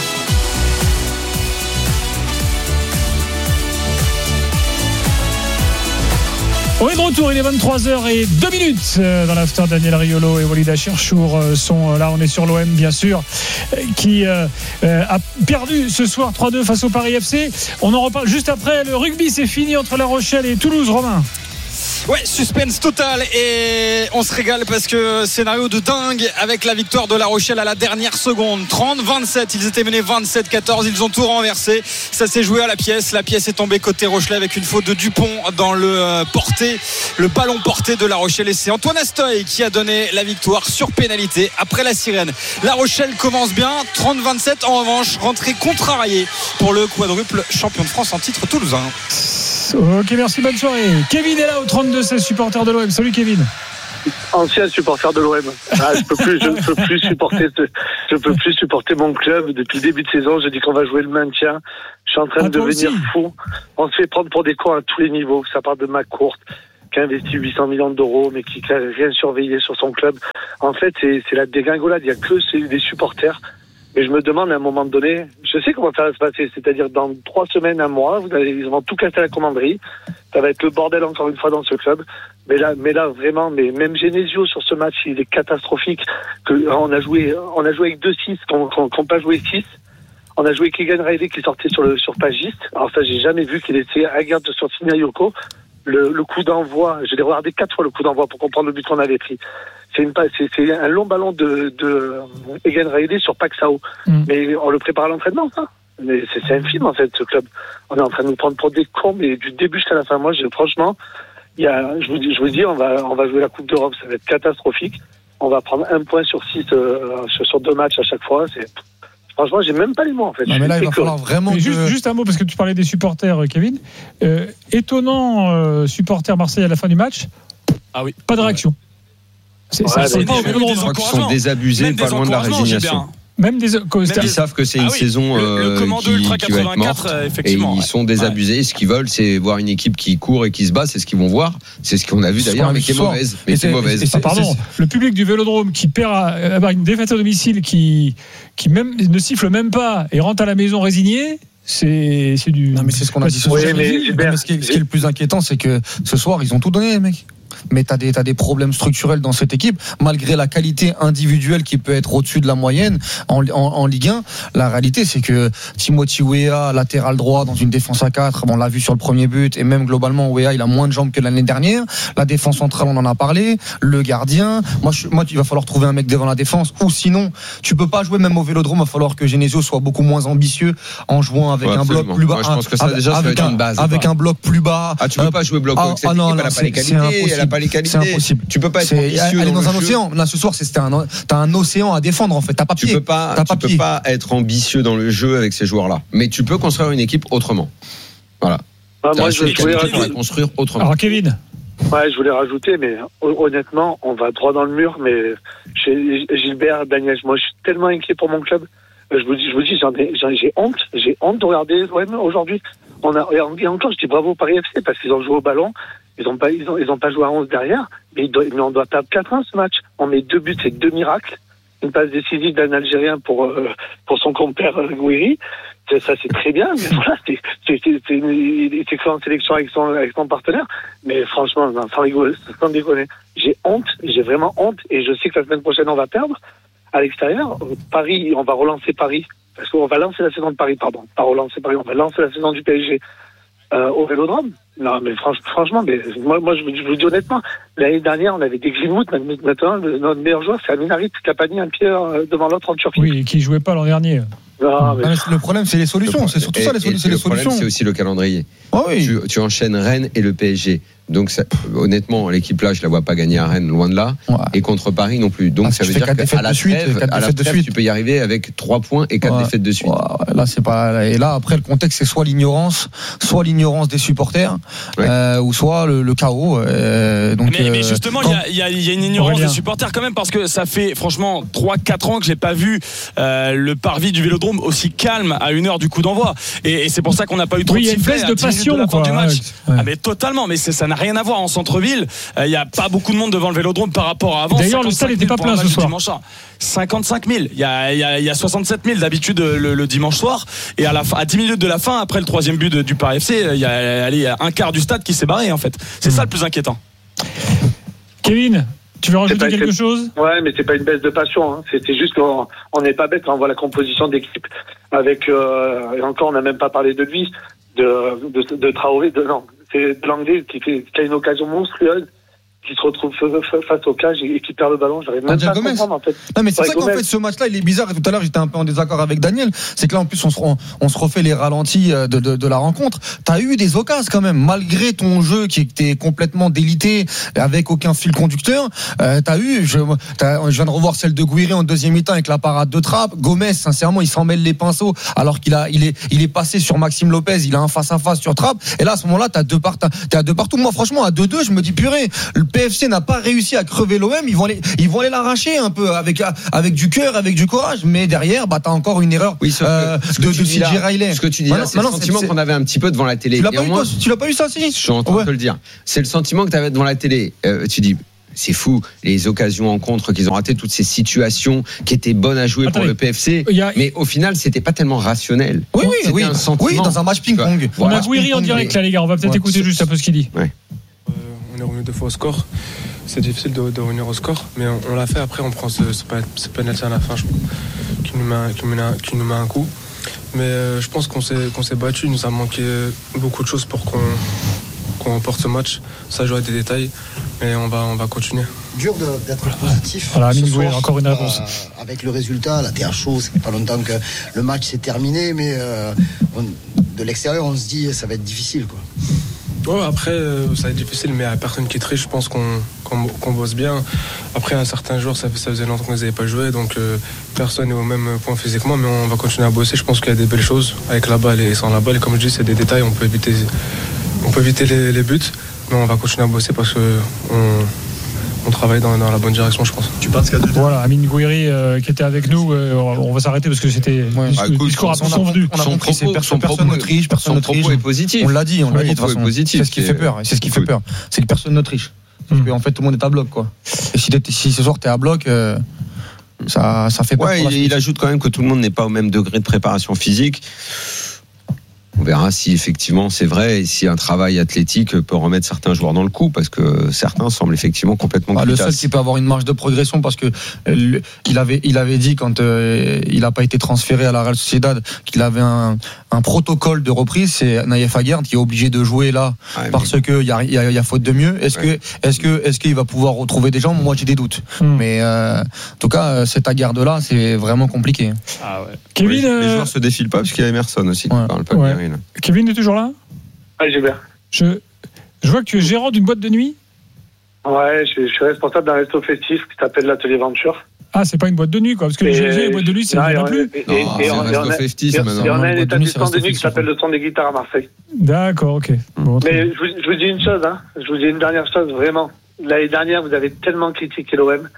On est de retour, il est vingt-trois heures zéro deux minutes dans l'after. Daniel Riolo et Walid Cherchour sont là. On est sur l'O M bien sûr, qui euh, a perdu ce soir trois deux face au Paris F C. On en reparle juste après. Le rugby, c'est fini entre La Rochelle et Toulouse, Romain. Ouais, suspense total et on se régale parce que scénario de dingue avec la victoire de La Rochelle à la dernière seconde. trente vingt-sept, ils étaient menés vingt-sept quatorze, ils ont tout renversé. Ça s'est joué à la pièce. La pièce est tombée côté Rochelais avec une faute de Dupont dans le porté, le ballon porté de La Rochelle. Et c'est Antoine Astoy qui a donné la victoire sur pénalité après la sirène. La Rochelle commence bien, trente vingt-sept. En revanche, rentrée contrariée pour le quadruple champion de France en titre toulousain. Ok, merci, bonne soirée. Kevin est là au trente-deux seize, supporter de l'O M. Salut Kevin. Ancien supporter de l'O M. Ah, je peux plus, je peux plus supporter, je peux plus supporter mon club. Depuis le début de saison, je dis qu'on va jouer le maintien. Je suis en train ah, de devenir aussi. fou. On se fait prendre pour des cons à tous les niveaux. Ça part de McCourt, qui a investi huit cents millions d'euros, mais qui n'a rien surveillé sur son club. En fait, c'est, c'est la dégringolade. Il n'y a que des supporters. Et je me demande à un moment donné, je sais comment ça va se passer, c'est-à-dire dans trois semaines, un mois, vous allez, ils vont tout casser à la commanderie. Ça va être le bordel encore une fois dans ce club. Mais là, mais là vraiment, mais même Genesio sur ce match, il est catastrophique. Que on a joué, on a joué avec deux six, qu'on qu'on pas joué six. On a joué avec Keegan Riley qui sortait sur le sur Pagiste. Alors ça, j'ai jamais vu qu'il était à garde sur Sinayoko. Le, le coup d'envoi, je l'ai regardé quatre fois le coup d'envoi pour comprendre le but qu'on avait pris. C'est, une, c'est, c'est un long ballon de, de Egan Raidé sur Paxao. Mm. Mais on le prépare à l'entraînement, ça. Mais c'est, c'est un film, en fait, ce club. On est en train de nous prendre pour des cons, mais du début jusqu'à la fin. Moi, je, franchement, il y a, je vous dis, je vous dis, on va, on va jouer la Coupe d'Europe. Ça va être catastrophique. On va prendre un point sur six, euh, sur deux matchs à chaque fois. C'est, franchement, j'ai même pas les mots, en fait. Non, mais là, il va falloir vraiment. Que... Juste, juste un mot, parce que tu parlais des supporters, Kevin. Euh, étonnant, euh, supporter Marseille à la fin du match. Ah oui. Pas de réaction. C'est, ouais, c'est, c'est pas des, des, sont désabusés, pas loin de la résignation. Même des, Même ils savent que c'est une ah oui, saison le, le euh, qui, qui va être morte et ils ouais. sont désabusés. Ouais. Ce qu'ils veulent, c'est voir une équipe qui court et qui se bat. C'est ce qu'ils vont voir. C'est ce qu'on a vu d'ailleurs, mais qui est mauvaise. Mais c'est mauvaise. Et c'est, pardon, c'est, le public du Vélodrome qui perd à, une défaite à domicile, qui, qui même ne siffle même pas et rentre à la maison résigné. C'est, c'est du. Non, mais c'est ce qu'on a dit. Oui, mais, mais ce, qui est, ce qui est le plus inquiétant, c'est que ce soir, ils ont tout donné, les mecs. Mais t'as des, t'as des problèmes structurels dans cette équipe, malgré la qualité individuelle qui peut être au-dessus de la moyenne en, en, en Ligue un. La réalité, c'est que Timothy Weah, latéral droit dans une défense à quatre, bon, on l'a vu sur le premier but, et même globalement, Weah, il a moins de jambes que l'année dernière. La défense centrale, on en a parlé. Le gardien, moi, je, moi, il va falloir trouver un mec devant la défense, ou sinon, tu peux pas jouer même au Vélodrome. Il va falloir que Genesio soit beaucoup moins ambitieux en jouant avec ouais, un bloc plus bas. Moi, je pense que ça, déjà, ça va être une base. Avec un bloc plus bas. Ah, tu peux pas jouer bloc haut. Cette équipe, elle a pas les qualités, elle a pas les qualités. C'est impossible. Tu peux pas être ambitieux. Elle est dans, dans un océan. Là, ce soir, c'est, c'était un, t'as un océan à défendre, en fait. T'as pas pied. Tu peux pas, t'as pas tu peux pas être ambitieux dans le jeu avec ces joueurs-là. Mais tu peux construire une équipe autrement. Voilà. Ah, moi, je voulais rajouter... construire autrement. Alors, Kevin. Ouais, je voulais rajouter, mais honnêtement, on va droit dans le mur. Mais chez Gilbert, Daniel, moi, je suis tellement inquiet pour mon club. Je vous dis, je vous dis, j'en ai, j'en, j'ai honte. J'ai honte de regarder l'O M aujourd'hui. On a, et encore, je dis bravo au Paris F C parce qu'ils ont joué au ballon. Ils ont pas, ils ont, ils ont pas joué à onze derrière, mais, ils doivent, mais on doit perdre quatre un ce match. On met deux buts, c'est deux miracles. Une passe décisive d'un Algérien pour, euh, pour son compère euh, Gouiri. C'est, ça, c'est très bien, mais voilà, c'est, c'est, c'est, c'est une, il fait en sélection avec son, avec son partenaire. Mais franchement, non, sans rigoler, sans déconner, j'ai honte, j'ai vraiment honte, et je sais que la semaine prochaine, on va perdre à l'extérieur. Paris, on va relancer Paris, parce qu'on va lancer la saison de Paris, pardon, pas relancer Paris, on va lancer la saison du P S G. Euh, au Vélodrome. Non, mais franch, franchement, mais moi, moi je, vous, je vous dis honnêtement, l'année dernière, on avait des Greenwood, maintenant, le, notre meilleur joueur, c'est Aminarit, qui a pas mis un pied euh, devant l'autre en Turquie. Oui, qui jouait pas l'an dernier. Non, mais... Le problème, c'est les solutions. Le, c'est surtout et, ça, les, c'est les le solutions. Problème, c'est aussi le calendrier. Oh oui. tu, tu enchaînes Rennes et le P S G. Donc, ça, honnêtement, l'équipe là, je la vois pas gagner à Rennes, loin de là. Ouais. Et contre Paris non plus. Donc, ah, ça veut dire qu'à la trêve, à la trêve, tu peux y arriver avec trois points et quatre ouais. défaites de suite. Ouais, là, c'est pas. Et là, après, le contexte, c'est soit l'ignorance, soit l'ignorance des supporters, ouais. euh, ou soit le, le chaos. Euh, donc, mais, euh, mais justement, il quand... y, a, y a une ignorance Aurélien. Des supporters quand même, parce que ça fait franchement trois quatre ans que j'ai pas vu euh, le parvis du Vélodrome aussi calme à une heure du coup d'envoi. Et, et c'est pour ça qu'on n'a pas eu trop oui, de sifflets à dix minutes de la fin du match. Ouais. Ah, mais totalement. Mais c'est, ça n'a rien à voir en centre-ville. Il euh, n'y a pas beaucoup de monde devant le Vélodrome par rapport à avant. D'ailleurs, le stade n'était pas plein ce soir. cinquante-cinq mille. Il y a, il y a, il y a soixante-sept mille d'habitude le, le dimanche soir. Et à, la fin, à dix minutes de la fin, après le troisième but de, du Paris F C, il y a, allez, il y a un quart du stade qui s'est barré en fait. C'est mmh. ça le plus inquiétant. Kevin, tu veux rajouter pas, quelque chose ? Ouais, mais c'est pas une baisse de passion. Hein. C'est, c'est juste qu'on on n'est pas bête quand on voit la composition d'équipe. Avec euh, et encore, on n'a même pas parlé de lui, de, de, de Traoré. De, non, c'est l'anglais qui, fait, qui a une occasion monstrueuse, qui se retrouve face au cage et qui perd le ballon. J'arrive même pas à comprendre en fait. Non mais c'est ouais, ça qu'en fait ce match-là il est bizarre et tout à l'heure j'étais un peu en désaccord avec Daniel. C'est que là en plus on se, on, on se refait les ralentis de, de, de la rencontre. T'as eu des occasions quand même malgré ton jeu qui était complètement délité avec aucun fil conducteur. Euh, t'as eu, je, t'as, je viens de revoir celle de Guiri en deuxième mi-temps avec la parade de Trapp. Gomez sincèrement il s'en mêle les pinceaux alors qu'il a il est il est passé sur Maxime Lopez. Il a un face à face sur Trapp et là à ce moment-là t'as deux part, t'as deux partout. Moi franchement à deux deux je me dis purée le P F C n'a pas réussi à crever l'O M, ils vont aller, ils vont aller l'arracher un peu avec avec du cœur, avec du courage, mais derrière, bah t'as encore une erreur oui, euh, de, de C J Riley. Ce que tu dis là, c'est le sentiment qu'on avait un petit peu devant la télé. Tu l'as pas, eu, moi, tu l'as pas eu ça, si? Je suis en train ouais. de te le dire. C'est le sentiment que tu avais devant la télé. Euh, tu dis. C'est fou, les occasions en contre qu'ils ont raté, toutes ces situations qui étaient bonnes à jouer Attendez, pour le P F C. A... Mais au final, c'était pas tellement rationnel. Oui, oui, c'était oui. un sentiment. Oui, dans un match ping-pong. On a Guiri en direct, là, les gars. On va peut-être ouais. écouter juste un peu ce qu'il dit. Ouais. Euh, on est revenu deux fois au score. C'est difficile de, de revenir au score, mais on, on l'a fait. Après, on prend ce, ce, ce penalty à la fin, je crois, qui nous met, qui nous met, qui nous met un coup. Mais euh, je pense qu'on s'est, qu'on s'est battu. Il nous a manqué beaucoup de choses pour qu'on, qu'on remporte ce match. Ça joue à des détails, mais on va, on va continuer. Dur de, d'être positif. Voilà, ce soir, encore une réponse. Euh, avec le résultat, la terre chaude, ça fait pas longtemps que le match s'est terminé, mais euh, on, de l'extérieur, on se dit ça va être difficile, quoi. Ouais, après, euh, ça va être difficile, mais à personne qui triche, je pense qu'on, qu'on, qu'on bosse bien. Après, un certain jour, ça, ça faisait longtemps qu'on ne les avait pas joués, donc euh, personne n'est au même point physiquement, mais on va continuer à bosser. Je pense qu'il y a des belles choses avec la balle et sans la balle. Et comme je dis, c'est des détails, on peut éviter, on peut éviter les, les buts, mais on va continuer à bosser parce que on, on travaille dans, dans la bonne direction, je pense. Tu penses qu'à deux Voilà, Amine Gouiri euh, qui était avec nous, euh, on va s'arrêter parce que c'était ouais. le discours, discours à son venu. On a compris, c'est personne, personne ne triche, personne ne triche. Son propos est positif. On l'a dit, on l'a dit de toute façon. C'est ce qui fait peur, c'est ce qui fait peur. C'est que personne ne triche. Parce qu'en fait, tout le monde est à bloc, quoi. Et si, si ce soir t'es à bloc, euh, ça, ça fait peur. Ouais, il, il ajoute quand même que tout le monde n'est pas au même degré de préparation physique. On verra si effectivement c'est vrai et si un travail athlétique peut remettre certains joueurs dans le coup, parce que certains semblent effectivement complètement ah, le seul qui peut avoir une marge de progression, parce que euh, il avait il avait dit quand euh, il n'a pas été transféré à la Real Sociedad qu'il avait un, un protocole de reprise. C'est Naïef Aguerd qui est obligé de jouer là ouais, parce mais... que il y a, y, a, y a faute de mieux. Est-ce ouais. que est-ce que est-ce qu'il va pouvoir retrouver des jambes? Moi j'ai des doutes. Hmm. Mais euh, en tout cas cet Aguerd là c'est vraiment compliqué. Ah ouais. Kevin, oui, euh... les joueurs se défilent pas parce qu'il y a Emerson aussi. Ouais. Parle pas ouais. bien, Kevin est toujours là? Oui, j'ai bien. Je, je vois que tu es gérant d'une boîte de nuit. Ouais, je, je suis responsable d'un resto festif qui s'appelle l'Atelier Venture. Ah, c'est pas une boîte de nuit, quoi, parce que et les, les boîtes de nuit, c'est pas plus. Et, et, et, et on, on, festif, et on a un établissement de nuit qui s'appelle le Son des Guitares à Marseille. D'accord, ok. Bon, mais je vous, je vous dis une chose, hein. Je vous dis une dernière chose, vraiment. L'année dernière, vous avez tellement critiqué l'O M.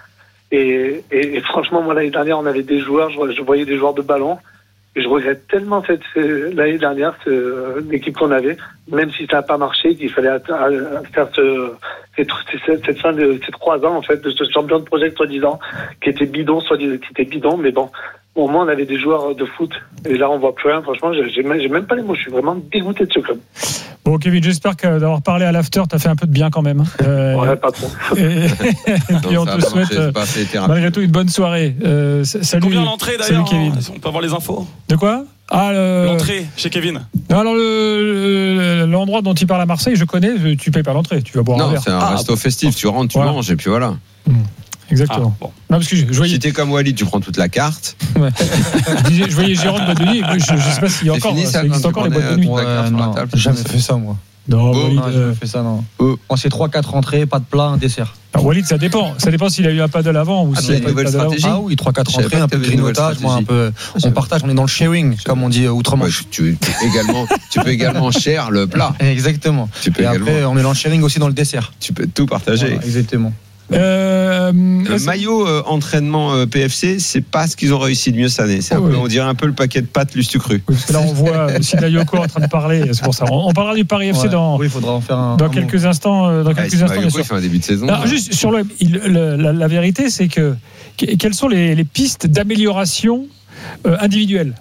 Et, et, et franchement, moi, l'année dernière, on avait des joueurs, je, je voyais des joueurs de ballon. Et je regrette tellement cette, l'année dernière ce, l'équipe qu'on avait, même si ça n'a pas marché, qu'il fallait faire ce, cette, cette fin de ces trois ans en fait de ce champion de projet soi-disant qui était bidon, soit qui était bidon, mais bon, au moins on avait des joueurs de foot. Et là on voit plus rien. Franchement, j'ai, j'ai même pas les mots. Je suis vraiment dégoûté de ce club. Bon, Kevin, j'espère que d'avoir parlé à l'after, t'as fait un peu de bien quand même. Euh, ouais, pas trop. Et, et puis non, on te souhaite marché, malgré tout une bonne soirée. Euh, salut. Combien l'entrée d'ailleurs? Salut Kevin. On peut avoir les infos. De quoi? Ah, le... l'entrée chez Kevin. Non, alors le, l'endroit dont il parle à Marseille, je connais. Tu payes pas l'entrée, tu vas boire non, un verre. C'est un ah, resto festif. Tu rentres, tu voilà. manges et puis voilà. Mmh. Exactement. Ah, bon. Non, parce que je, je voyais... Si t'es comme Walid, tu prends toute la carte. Ouais. je voyais Jérôme boîte de nuit. Je, je sais pas s'il y a encore, fini, ça, existe encore les boîtes de nuit. Ouais, non, j'ai jamais fait ça moi. Non, oh, Walid, non, j'ai fait ça non. Oh. Moi c'est trois quatre entrées, pas de plat, un dessert. Alors, Walid, ça dépend. Ça dépend s'il a eu un paddle avant ou ah, s'il a pas eu de stratégie. Ah oui, trois quatre entrées, un peu de grignotage, moi un peu. On partage, on est dans le sharing, comme on dit outre-Manche. Ouais, tu, tu, également, tu peux également share le plat. Exactement. Tu peux Et également... après, on est dans le sharing aussi dans le dessert. Tu peux tout partager. Voilà, exactement. Euh, le maillot euh, entraînement euh, P F C, c'est pas ce qu'ils ont réussi de mieux cette année. C'est un oui. peu, on dirait un peu le paquet de pâtes Lustucru. Oui, parce que là, on voit aussi Yoko en train de parler. C'est pour ça. On, on parlera du Paris F C ouais. dans. Oui, il faudra en faire un. Dans un quelques mot. instants. Euh, dans ah, quelques instants. Yoko, il fait un début de saison. Alors, juste sur le, il, le la, la vérité, c'est que quelles sont les, les pistes d'amélioration euh, individuelles?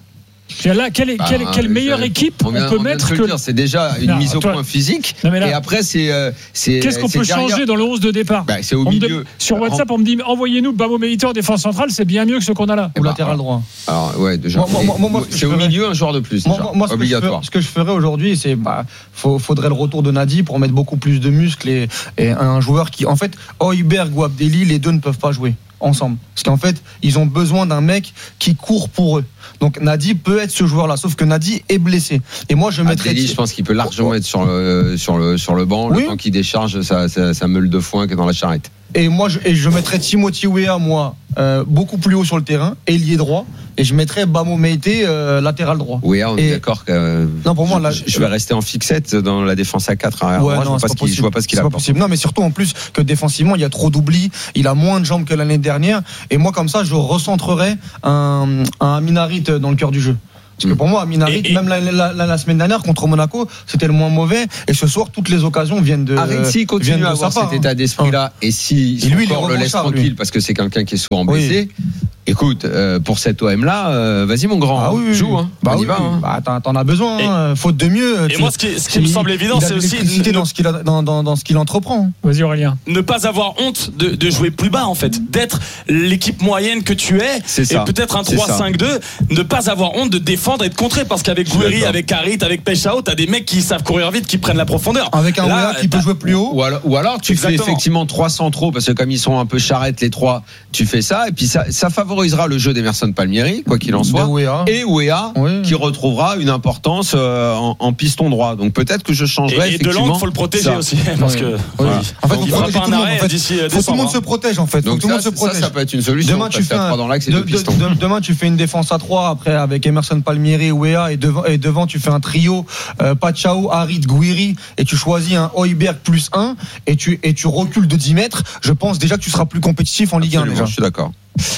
Là, quelle, bah, quelle, quelle meilleure équipe on, vient, on peut on mettre que. Dire, c'est déjà une non, mise au toi... point physique. Non, là, et après, c'est. c'est Qu'est-ce qu'on c'est peut derrière... changer dans le onze de départ bah, c'est au on milieu. De... Sur WhatsApp, on me dit envoyez-nous Bamo Meïté en défense centrale, c'est bien mieux que ce qu'on a là. Ou bah, latéral droit. Alors, ouais, déjà. Moi, moi, moi, moi, c'est au milieu un joueur de plus. Moi, déjà, moi ce, obligatoire. Que ce que je ferais aujourd'hui, c'est. Bah, faut, faudrait le retour de Nadi pour mettre beaucoup plus de muscles et, et un joueur qui. En fait, Højbjerg ou Abdelli, les deux ne peuvent pas jouer ensemble. Parce qu'en fait, ils ont besoin d'un mec qui court pour eux. Donc Nadi peut être ce joueur-là, sauf que Nadi est blessé. Et moi, je mettrais. Abdelli, je pense qu'il peut largement être sur le sur le sur le banc. Oui. Le temps qu'il décharge sa, sa, sa meule de foin qui est dans la charrette. Et moi, je, et je mettrais Timothy Weah, moi, euh, beaucoup plus haut sur le terrain, ailier droit. Et je mettrais Bamo Meïté euh, latéral droit. Oui, on est et... d'accord que. Euh, non, pour moi, là, je, je vais rester en fixette dans la défense à quatre. Ouais, ouais, non, je ne vois pas ce qu'il a. Pas possible. Non, mais surtout en plus que défensivement, il y a trop d'oublis. Il a moins de jambes que l'année dernière. Et moi, comme ça, je recentrerais un, un Aminarit dans le cœur du jeu. Parce que pour moi, Aminarit, et, et même la, la, la, la semaine dernière contre Monaco, c'était le moins mauvais. Et ce soir, toutes les occasions viennent de. Arrête, s'il continue à avoir cet état d'esprit-là, et si lui, il le laisse tranquille, lui. Parce que c'est quelqu'un qui est souvent blessé. Oui. Écoute, euh, pour cet O M là, euh, vas-y mon grand, ah oui, joue. Hein. Bah on oui, y va. Hein. Bah, t'en, t'en as besoin, et, hein. Faute de mieux. Et tu, moi, ce qui, ce qui me semble évident, c'est aussi ne, dans ce qu'il a, dans, dans, dans ce qu'il entreprend. Vas-y Aurélien. Ne pas avoir honte de, de jouer plus bas en fait, d'être l'équipe moyenne que tu es, c'est et ça. peut-être un trois cinq deux, ne pas avoir honte de défendre et de contrer, parce qu'avec Gouiri, avec Harit, avec Peshao, t'as des mecs qui savent courir vite, qui prennent la profondeur. Avec un Weah qui peut jouer plus haut. Ou alors, ou alors tu Exactement. fais effectivement trois centraux, parce que comme ils sont un peu charrettes les trois, tu fais ça, et puis ça, ça favorisera le jeu d'Emerson Palmieri, quoi qu'il en soit, Weah. et Weah oui. qui retrouvera une importance euh, en, en piston droit. Donc peut-être que je changerai. Et, et effectivement. De Lange, faut le protéger ça. aussi, parce oui. que oui. voilà. En fait, donc, il fera pas un arrêt d'ici décembre. Faut tout le monde se protège en fait. Donc tout le monde se protège. Ça, ça peut être une solution. Demain, tu fais un, dans l'axe et de, deux pistons. De, de, demain, tu fais une défense à trois après avec Emerson Palmieri, Weah, et devant, et devant, tu fais un trio euh, Pachao, Harit, Gouiri, et tu choisis un Højbjerg plus un, et tu et tu recules de dix mètres. Je pense déjà que tu seras plus compétitif en Ligue un. Déjà. Je suis d'accord.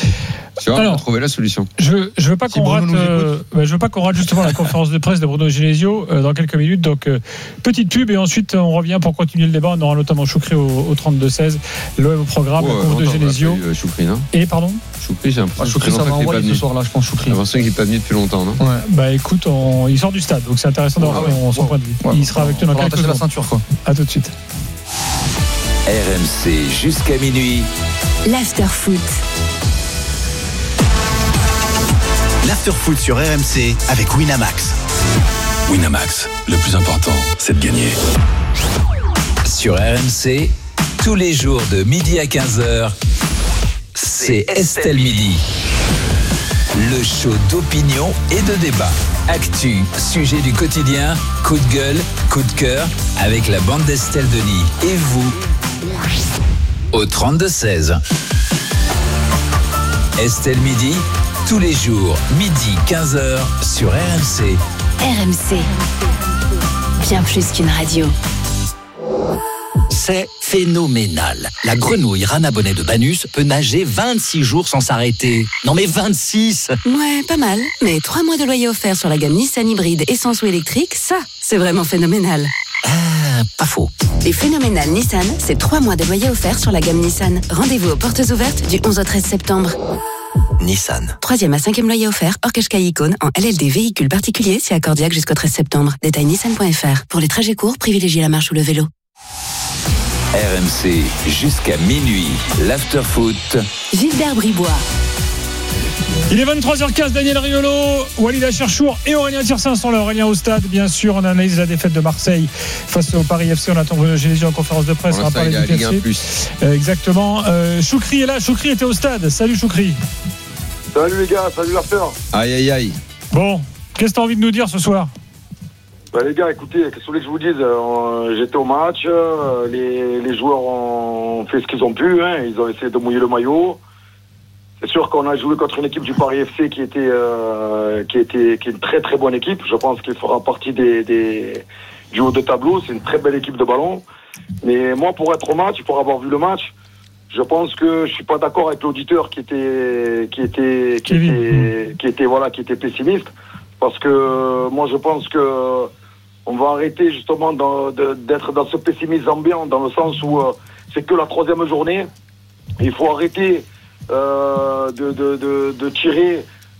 Tu vois, on a trouvé la solution. Je je veux pas qu'on si rate euh, bah, je veux pas qu'on rate justement la conférence de presse de Bruno Genesio euh, dans quelques minutes. Donc euh, petite pub et ensuite on revient pour continuer le débat. On aura notamment Choukri au, au trente-deux seize, l'O M au programme, oh, le conf de Genesio. Euh, Choukri, non et pardon. Choukri, j'ai l'impression ah, Choukri, ça va envoyer ce soir là, je pense Choukri. J'ai l'impression qu'il n'est pas venu depuis longtemps, non? Ouais. Bah écoute, on, il sort du stade, donc c'est intéressant d'avoir ah ouais. son point de vue. Ouais, il sera avec nous dans quelques la ceinture quoi. À tout de suite. R M C jusqu'à minuit. L'after foot. L'after foot sur R M C avec Winamax. Winamax, le plus important, c'est de gagner. Sur R M C, tous les jours de midi à quinze heures, c'est Estelle Midi. Le show d'opinion et de débat. Actu, sujet du quotidien, coup de gueule, coup de cœur, avec la bande d'Estelle Denis. Et vous, au trente-deux seize. Estelle Midi, tous les jours, midi, quinze heures, sur R M C. R M C, bien plus qu'une radio. C'est phénoménal. La grenouille Rana Bonnet de Banus peut nager vingt-six jours sans s'arrêter. Non mais vingt-six! Ouais, pas mal. Mais trois mois de loyer offert sur la gamme Nissan hybride essence ou électrique, ça, c'est vraiment phénoménal. Ah, pas faux. Les phénoménales Nissan, c'est trois mois de loyer offert sur la gamme Nissan. Rendez-vous aux portes ouvertes du onze au treize septembre. Nissan. Troisième à cinquième loyer offert, hors Qashqai Icône, en L L D véhicule particulier, si accordiaque jusqu'au treize septembre. Détail nissan point f r. Pour les trajets courts, privilégiez la marche ou le vélo. R M C jusqu'à minuit. L'after-foot. Gilbert Bribois. Il est vingt-trois heures quinze, Daniel Riolo, Walid Cherchour et Aurélien Tirsin sont là. Aurélien au stade, bien sûr. On analyse la défaite de Marseille face au Paris F C. On attend Bruno Genesio en conférence de presse. On va parler du Ligue un plus. Euh, exactement. Euh, Choukri est là. Choukri était au stade. Salut Choukri. Salut les gars, salut l'after. Aïe aïe aïe. Bon, qu'est-ce que tu as envie de nous dire ce soir? Bah les gars, écoutez, qu'est-ce que vous voulez que je vous dise, euh, j'étais au match, euh, les, les joueurs ont fait ce qu'ils ont pu, hein, ils ont essayé de mouiller le maillot. C'est sûr qu'on a joué contre une équipe du Paris F C qui était, euh, qui était, qui est une très très bonne équipe. Je pense qu'il fera partie des, des, du haut de tableau. C'est une très belle équipe de ballon. Mais moi, pour être au match, pour avoir vu le match, je pense que je suis pas d'accord avec l'auditeur qui était, qui était, qui était, qui était, voilà, qui était pessimiste, parce que moi, je pense que on va arrêter justement dans, de, d'être dans ce pessimisme ambiant, dans le sens où euh, c'est que la troisième journée. Il faut arrêter euh, de, de, de, de tirer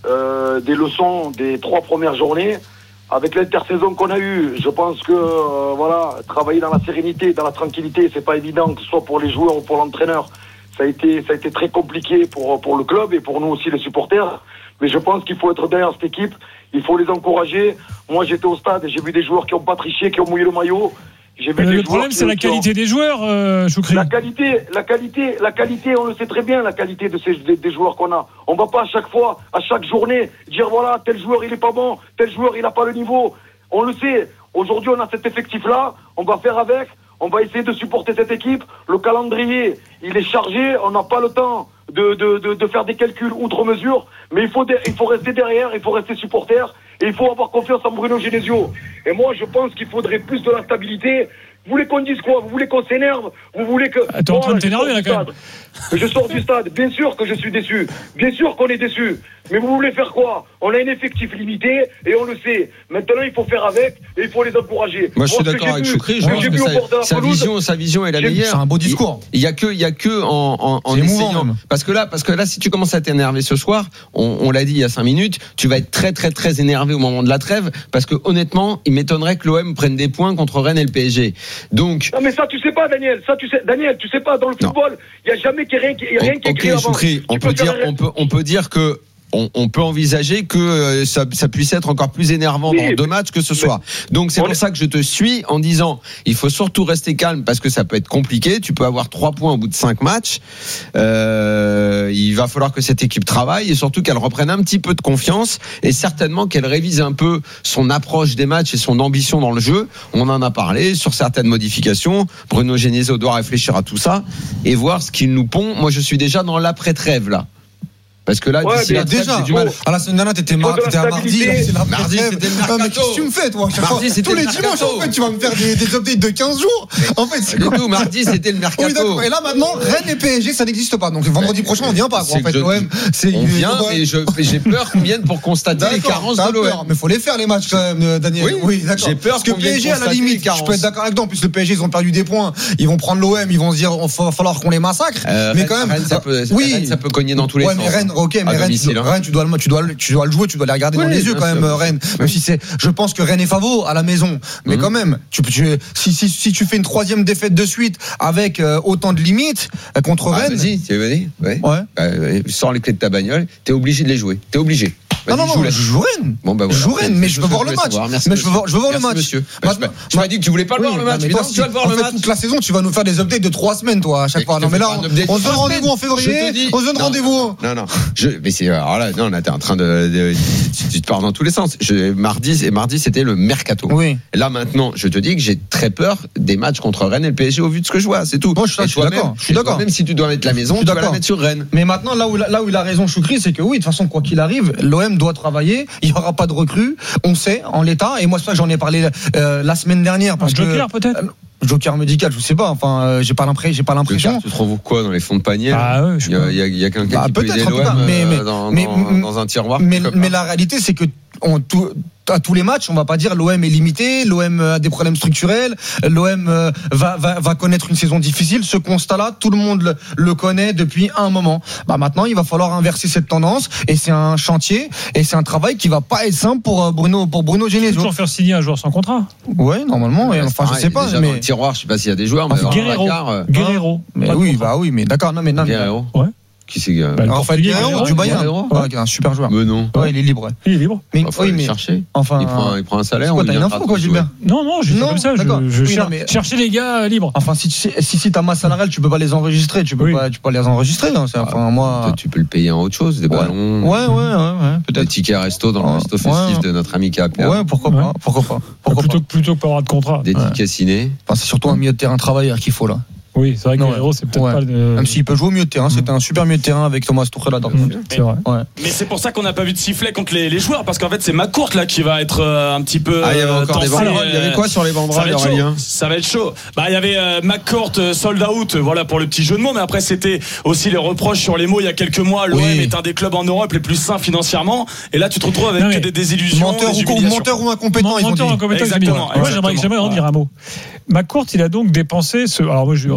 euh, des leçons des trois premières journées. Avec l'intersaison qu'on a eue, je pense que euh, voilà, travailler dans la sérénité, dans la tranquillité, c'est pas évident, que ce soit pour les joueurs ou pour l'entraîneur. Ça a été, ça a été très compliqué pour pour le club et pour nous aussi les supporters. Mais je pense qu'il faut être derrière cette équipe. Il faut les encourager. Moi, j'étais au stade et j'ai vu des joueurs qui n'ont pas triché, qui ont mouillé le maillot. J'ai vu le des le problème, c'est la qualité ont... des joueurs, euh, Choukri. La qualité, la qualité, la qualité, on le sait très bien, la qualité de ces des, des joueurs qu'on a. On va pas à chaque fois, à chaque journée, dire voilà, tel joueur il est pas bon, tel joueur il a pas le niveau. On le sait. Aujourd'hui, on a cet effectif-là. On va faire avec. On va essayer de supporter cette équipe. Le calendrier, il est chargé. On n'a pas le temps de, de, de, de faire des calculs outre mesure. Mais il faut, de, il faut rester derrière, il faut rester supporter. Et il faut avoir confiance en Bruno Genesio. Et moi, je pense qu'il faudrait plus de la stabilité. Vous voulez qu'on dise quoi? Vous voulez qu'on s'énerve? Vous voulez que... Ah, t'es en train de t'énerver là quand même. Je sors du stade. Bien sûr que je suis déçu. Bien sûr qu'on est déçu. Mais vous voulez faire quoi? On a un effectif limité et on le sait. Maintenant, il faut faire avec et il faut les encourager. Moi, je suis d'accord avec Choukri. Je pense que sa, sa vision, sa vision est la meilleure. C'est un beau discours. Il y a que, il y a que en, en, en essayant. Parce que là, parce que là, si tu commences à t'énerver ce soir, on, on l'a dit il y a cinq minutes, tu vas être très, très, très énervé au moment de la trêve, parce que honnêtement, il m'étonnerait que l'O M prenne des points contre Rennes et le P S G. Donc. Non, mais ça, tu sais pas, Daniel. Ça, tu sais, Daniel, tu sais pas. Dans le football, il y a jamais rien qui, rien qui est écrit avant. Choukri, on peut dire, on peut, on peut dire que. On, on peut envisager que euh, ça, ça puisse être encore plus énervant oui, dans deux matchs que ce soir. Donc c'est pour ça que je te suis en disant il faut surtout rester calme parce que ça peut être compliqué. Tu peux avoir trois points au bout de cinq matchs. Euh, il va falloir que cette équipe travaille et surtout qu'elle reprenne un petit peu de confiance et certainement qu'elle révise un peu son approche des matchs et son ambition dans le jeu. On en a parlé sur certaines modifications. Bruno Genesio doit réfléchir à tout ça et voir ce qu'il nous pond. Moi je suis déjà dans l'après-trêve là. Parce que là, ouais, d'ici la trêve, déjà, j'ai du mal. À la semaine dernière, t'étais, mar- t'étais à mardi, là, c'est la mardi, c'était le mercato. Non, mais qu'est-ce que tu me fais, toi? Mardi, c'était tous le les mercato. dimanches, en fait, tu vas me faire des, des updates de quinze jours. En fait, c'est du quoi? tout, mardi, c'était le mercato. Oui, d'accord. Et là, maintenant, Rennes et P S G, ça n'existe pas. Donc, vendredi prochain, on vient pas, quoi. En fait, je, l'O M, c'est. On vient, mais je, j'ai peur qu'on vienne pour constater les carences de l'O M. Mais faut les faire, les matchs, quand même, Daniel. Oui, oui d'accord. J'ai peur parce que qu'on P S G, à la limite, je peux être d'accord avec toi. En plus, le P S G, ils ont perdu des points. Ils vont prendre l'O M, ils vont se dire, il va falloir qu'on les massacre. Mais quand même. Rennes, ça peut, oui, ça peut cogner dans tous les sens. Ouais, mais Rennes, ok, mais Rennes, tu dois le, tu dois le, tu dois le jouer, tu dois les regarder oui, dans les yeux quand même, sûr. Rennes. Même si c'est, je pense que Rennes est favori à la maison, mais mmh. quand même, tu, tu, si, si, si tu fais une troisième défaite de suite avec euh, autant de limites euh, contre ah, Rennes, vas-y, tu vas-y, ouais. ouais. Euh, sors les clés de ta bagnole, t'es obligé de les jouer, t'es obligé. Non, non, non, je joue Rennes. Bon, bah, voilà. Je joue Rennes, mais je veux voir le match. Mais je veux voir, je veux voir le match. Monsieur. Tu m'as dit que tu voulais pas le voir le match. Mais toi, tu vas le voir le match. Toute la saison, tu vas nous faire des updates de trois semaines, toi, à chaque fois. Non, mais là, on se donne rendez-vous en février. On se donne rendez-vous. Non, non. Mais c'est, alors là, non, là, t'es en train de, tu te pars dans tous les sens. Mardi, mardi, c'était le mercato. Oui. Là, maintenant, je te dis que j'ai très peur des matchs contre Rennes et le P S G au vu de ce que je vois. C'est tout. Moi, je suis d'accord. Je suis d'accord. Même si tu dois mettre la maison, tu vas la mettre sur Rennes. Mais maintenant, là où, là où il a raison, Choukri, c'est que oui, de toute façon, quoi qu'il arrive, l'O M doit travailler. Il n'y aura pas de recrues, on sait, en l'état. Et moi, c'est ça que j'en ai parlé euh, la semaine dernière. Parce un joker, que, peut-être euh, Joker médical, je sais pas. Enfin, euh, j'ai pas l'impression. J'ai pas l'impression. Tu trouves quoi dans les fonds de panier? Ah ouais, il y a, il y a, il y a quelqu'un bah, qui peut aider l'O M mais, mais, dans, mais, dans, dans un tiroir. Mais, mais la réalité, c'est que on, tout, à tous les matchs, on va pas dire l'O M est limité, l'O M a des problèmes structurels, l'O M va, va, va connaître une saison difficile. Ce constat-là, tout le monde le, le connaît depuis un moment. Bah maintenant, il va falloir inverser cette tendance et c'est un chantier et c'est un travail qui va pas être simple pour Bruno, pour Bruno Genesio. Toujours faire signer un joueur sans contrat. Ouais, normalement. Ouais, enfin, pareil, je sais pas. Déjà mais dans le tiroir, je sais pas s'il y a des joueurs. Mais ah, Guerrero. Euh... Guerrero. Mais oui, bah oui, mais d'accord. Non, mais non. Guerrero. Ouais. Qui c'est que bah, Raphaël Guerreiro du Bayern, ouais, un super joueur. Mais non. Ouais, il est libre. Ouais. Il est libre. Mais il faut aller chercher. Enfin, il prend, il prend un salaire. Quoi, t'as une info quoi, Gilbert? Non, non, je suis comme ça. Je, je oui, cher... mais... chercher les gars libres. Enfin, si si si ta masse salariale, tu peux pas les enregistrer. Tu peux oui. pas, tu peux pas les enregistrer. Hein. C'est, enfin, moi. Tu peux le payer en autre chose, des ballons. Ouais, ouais, ouais, ouais. Peut-être des tickets resto dans le resto festif de notre ami K A P A. Ouais, pourquoi pas, pourquoi pas. Plutôt plutôt que pas avoir de contrat. Des tickets ciné. Enfin, c'est surtout un milieu de terrain travailleur qu'il faut là. Oui, c'est vrai que Guerreiro, c'est peut-être ouais. pas le. Même s'il peut jouer au milieu de terrain, mmh. c'était un super milieu de terrain avec Thomas Tuchel à Dortmund. Mmh. C'est vrai. Ouais. Mais c'est pour ça qu'on n'a pas vu de sifflet contre les, les joueurs, parce qu'en fait, c'est McCourt là qui va être euh, un petit peu. Ah, il y avait encore tensé, des banderoles. Il y avait quoi sur les banderoles, Aurélien ? Ça va être chaud. Bah, il y avait euh, McCourt euh, sold out, voilà pour le petit jeu de mots, mais après c'était aussi les reproches sur les mots il y a quelques mois. L'O M oui. est un des clubs en Europe les plus sains financièrement, et là tu te retrouves avec non, des désillusions, menteur, des ou, menteur ou incompétent. Menteur ou incompétent. Exactement. Moi, j'aimerais, j'aimerais en dire un mot. McCourt, il a donc dépensé ce. Alors moi, je,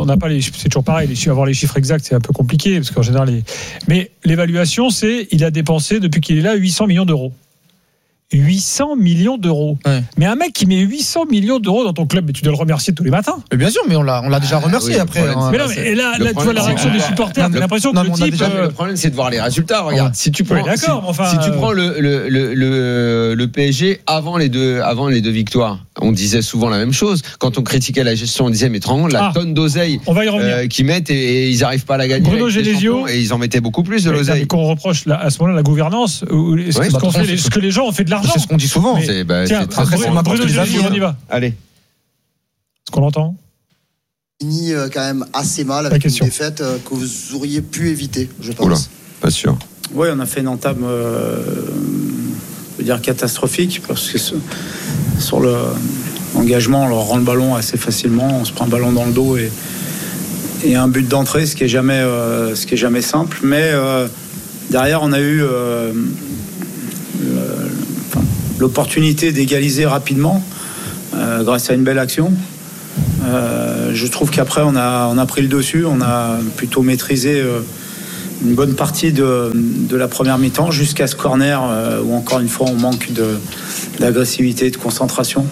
on n'a pas les, c'est toujours pareil, les, avoir les chiffres exacts, c'est un peu compliqué, parce qu'en général, les, mais l'évaluation, c'est, il a dépensé, depuis qu'il est là, huit cents millions d'euros. huit cents millions d'euros. Ouais. Mais un mec qui met huit cents millions d'euros dans ton club, mais tu dois le remercier tous les matins. Mais bien sûr, mais on l'a, on l'a déjà remercié ah, oui, après. Hein. Mais non, mais et là, là tu vois la réaction des supporters, t'as l'impression que non, le type. Déjà, euh... Le problème, c'est de voir les résultats. Regarde, ouais. si tu prends, oui, d'accord, si, enfin, si tu prends le, le, le, le, le P S G avant les deux, avant les deux victoires, on disait souvent la même chose. Quand on critiquait la gestion, on disait mais trente la ah, tonne d'oseille euh, qu'ils mettent et, et ils n'arrivent pas à la gagner. Bruno Genesio, et ils en mettaient beaucoup plus de l'oseille. Et qu'on reproche là, à ce moment-là la gouvernance, ou ce, ouais, ce, bah, qu'on fait, ce que les gens ont fait de l'argent. C'est ce qu'on dit souvent. C'est, bah, tiens, c'est très, Bruno, très Bruno, Bruno Genesio, on y va. Allez. Est-ce qu'on l'entend? Fini euh, quand même assez mal avec une défaite euh, que vous auriez pu éviter, je pense. Oula, pas sûr. Oui, on a fait une entame, euh, je veux dire catastrophique, parce que ce, sur le l'engagement, on leur rend le ballon assez facilement, on se prend un ballon dans le dos et, et un but d'entrée, ce qui est jamais, euh, ce qui est jamais simple. Mais euh, derrière, on a eu euh, le, enfin, l'opportunité d'égaliser rapidement euh, grâce à une belle action. Euh, je trouve qu'après, on a, on a pris le dessus, on a plutôt maîtrisé euh, une bonne partie de, de la première mi-temps jusqu'à ce corner euh, où encore une fois on manque de, d'agressivité, de concentration.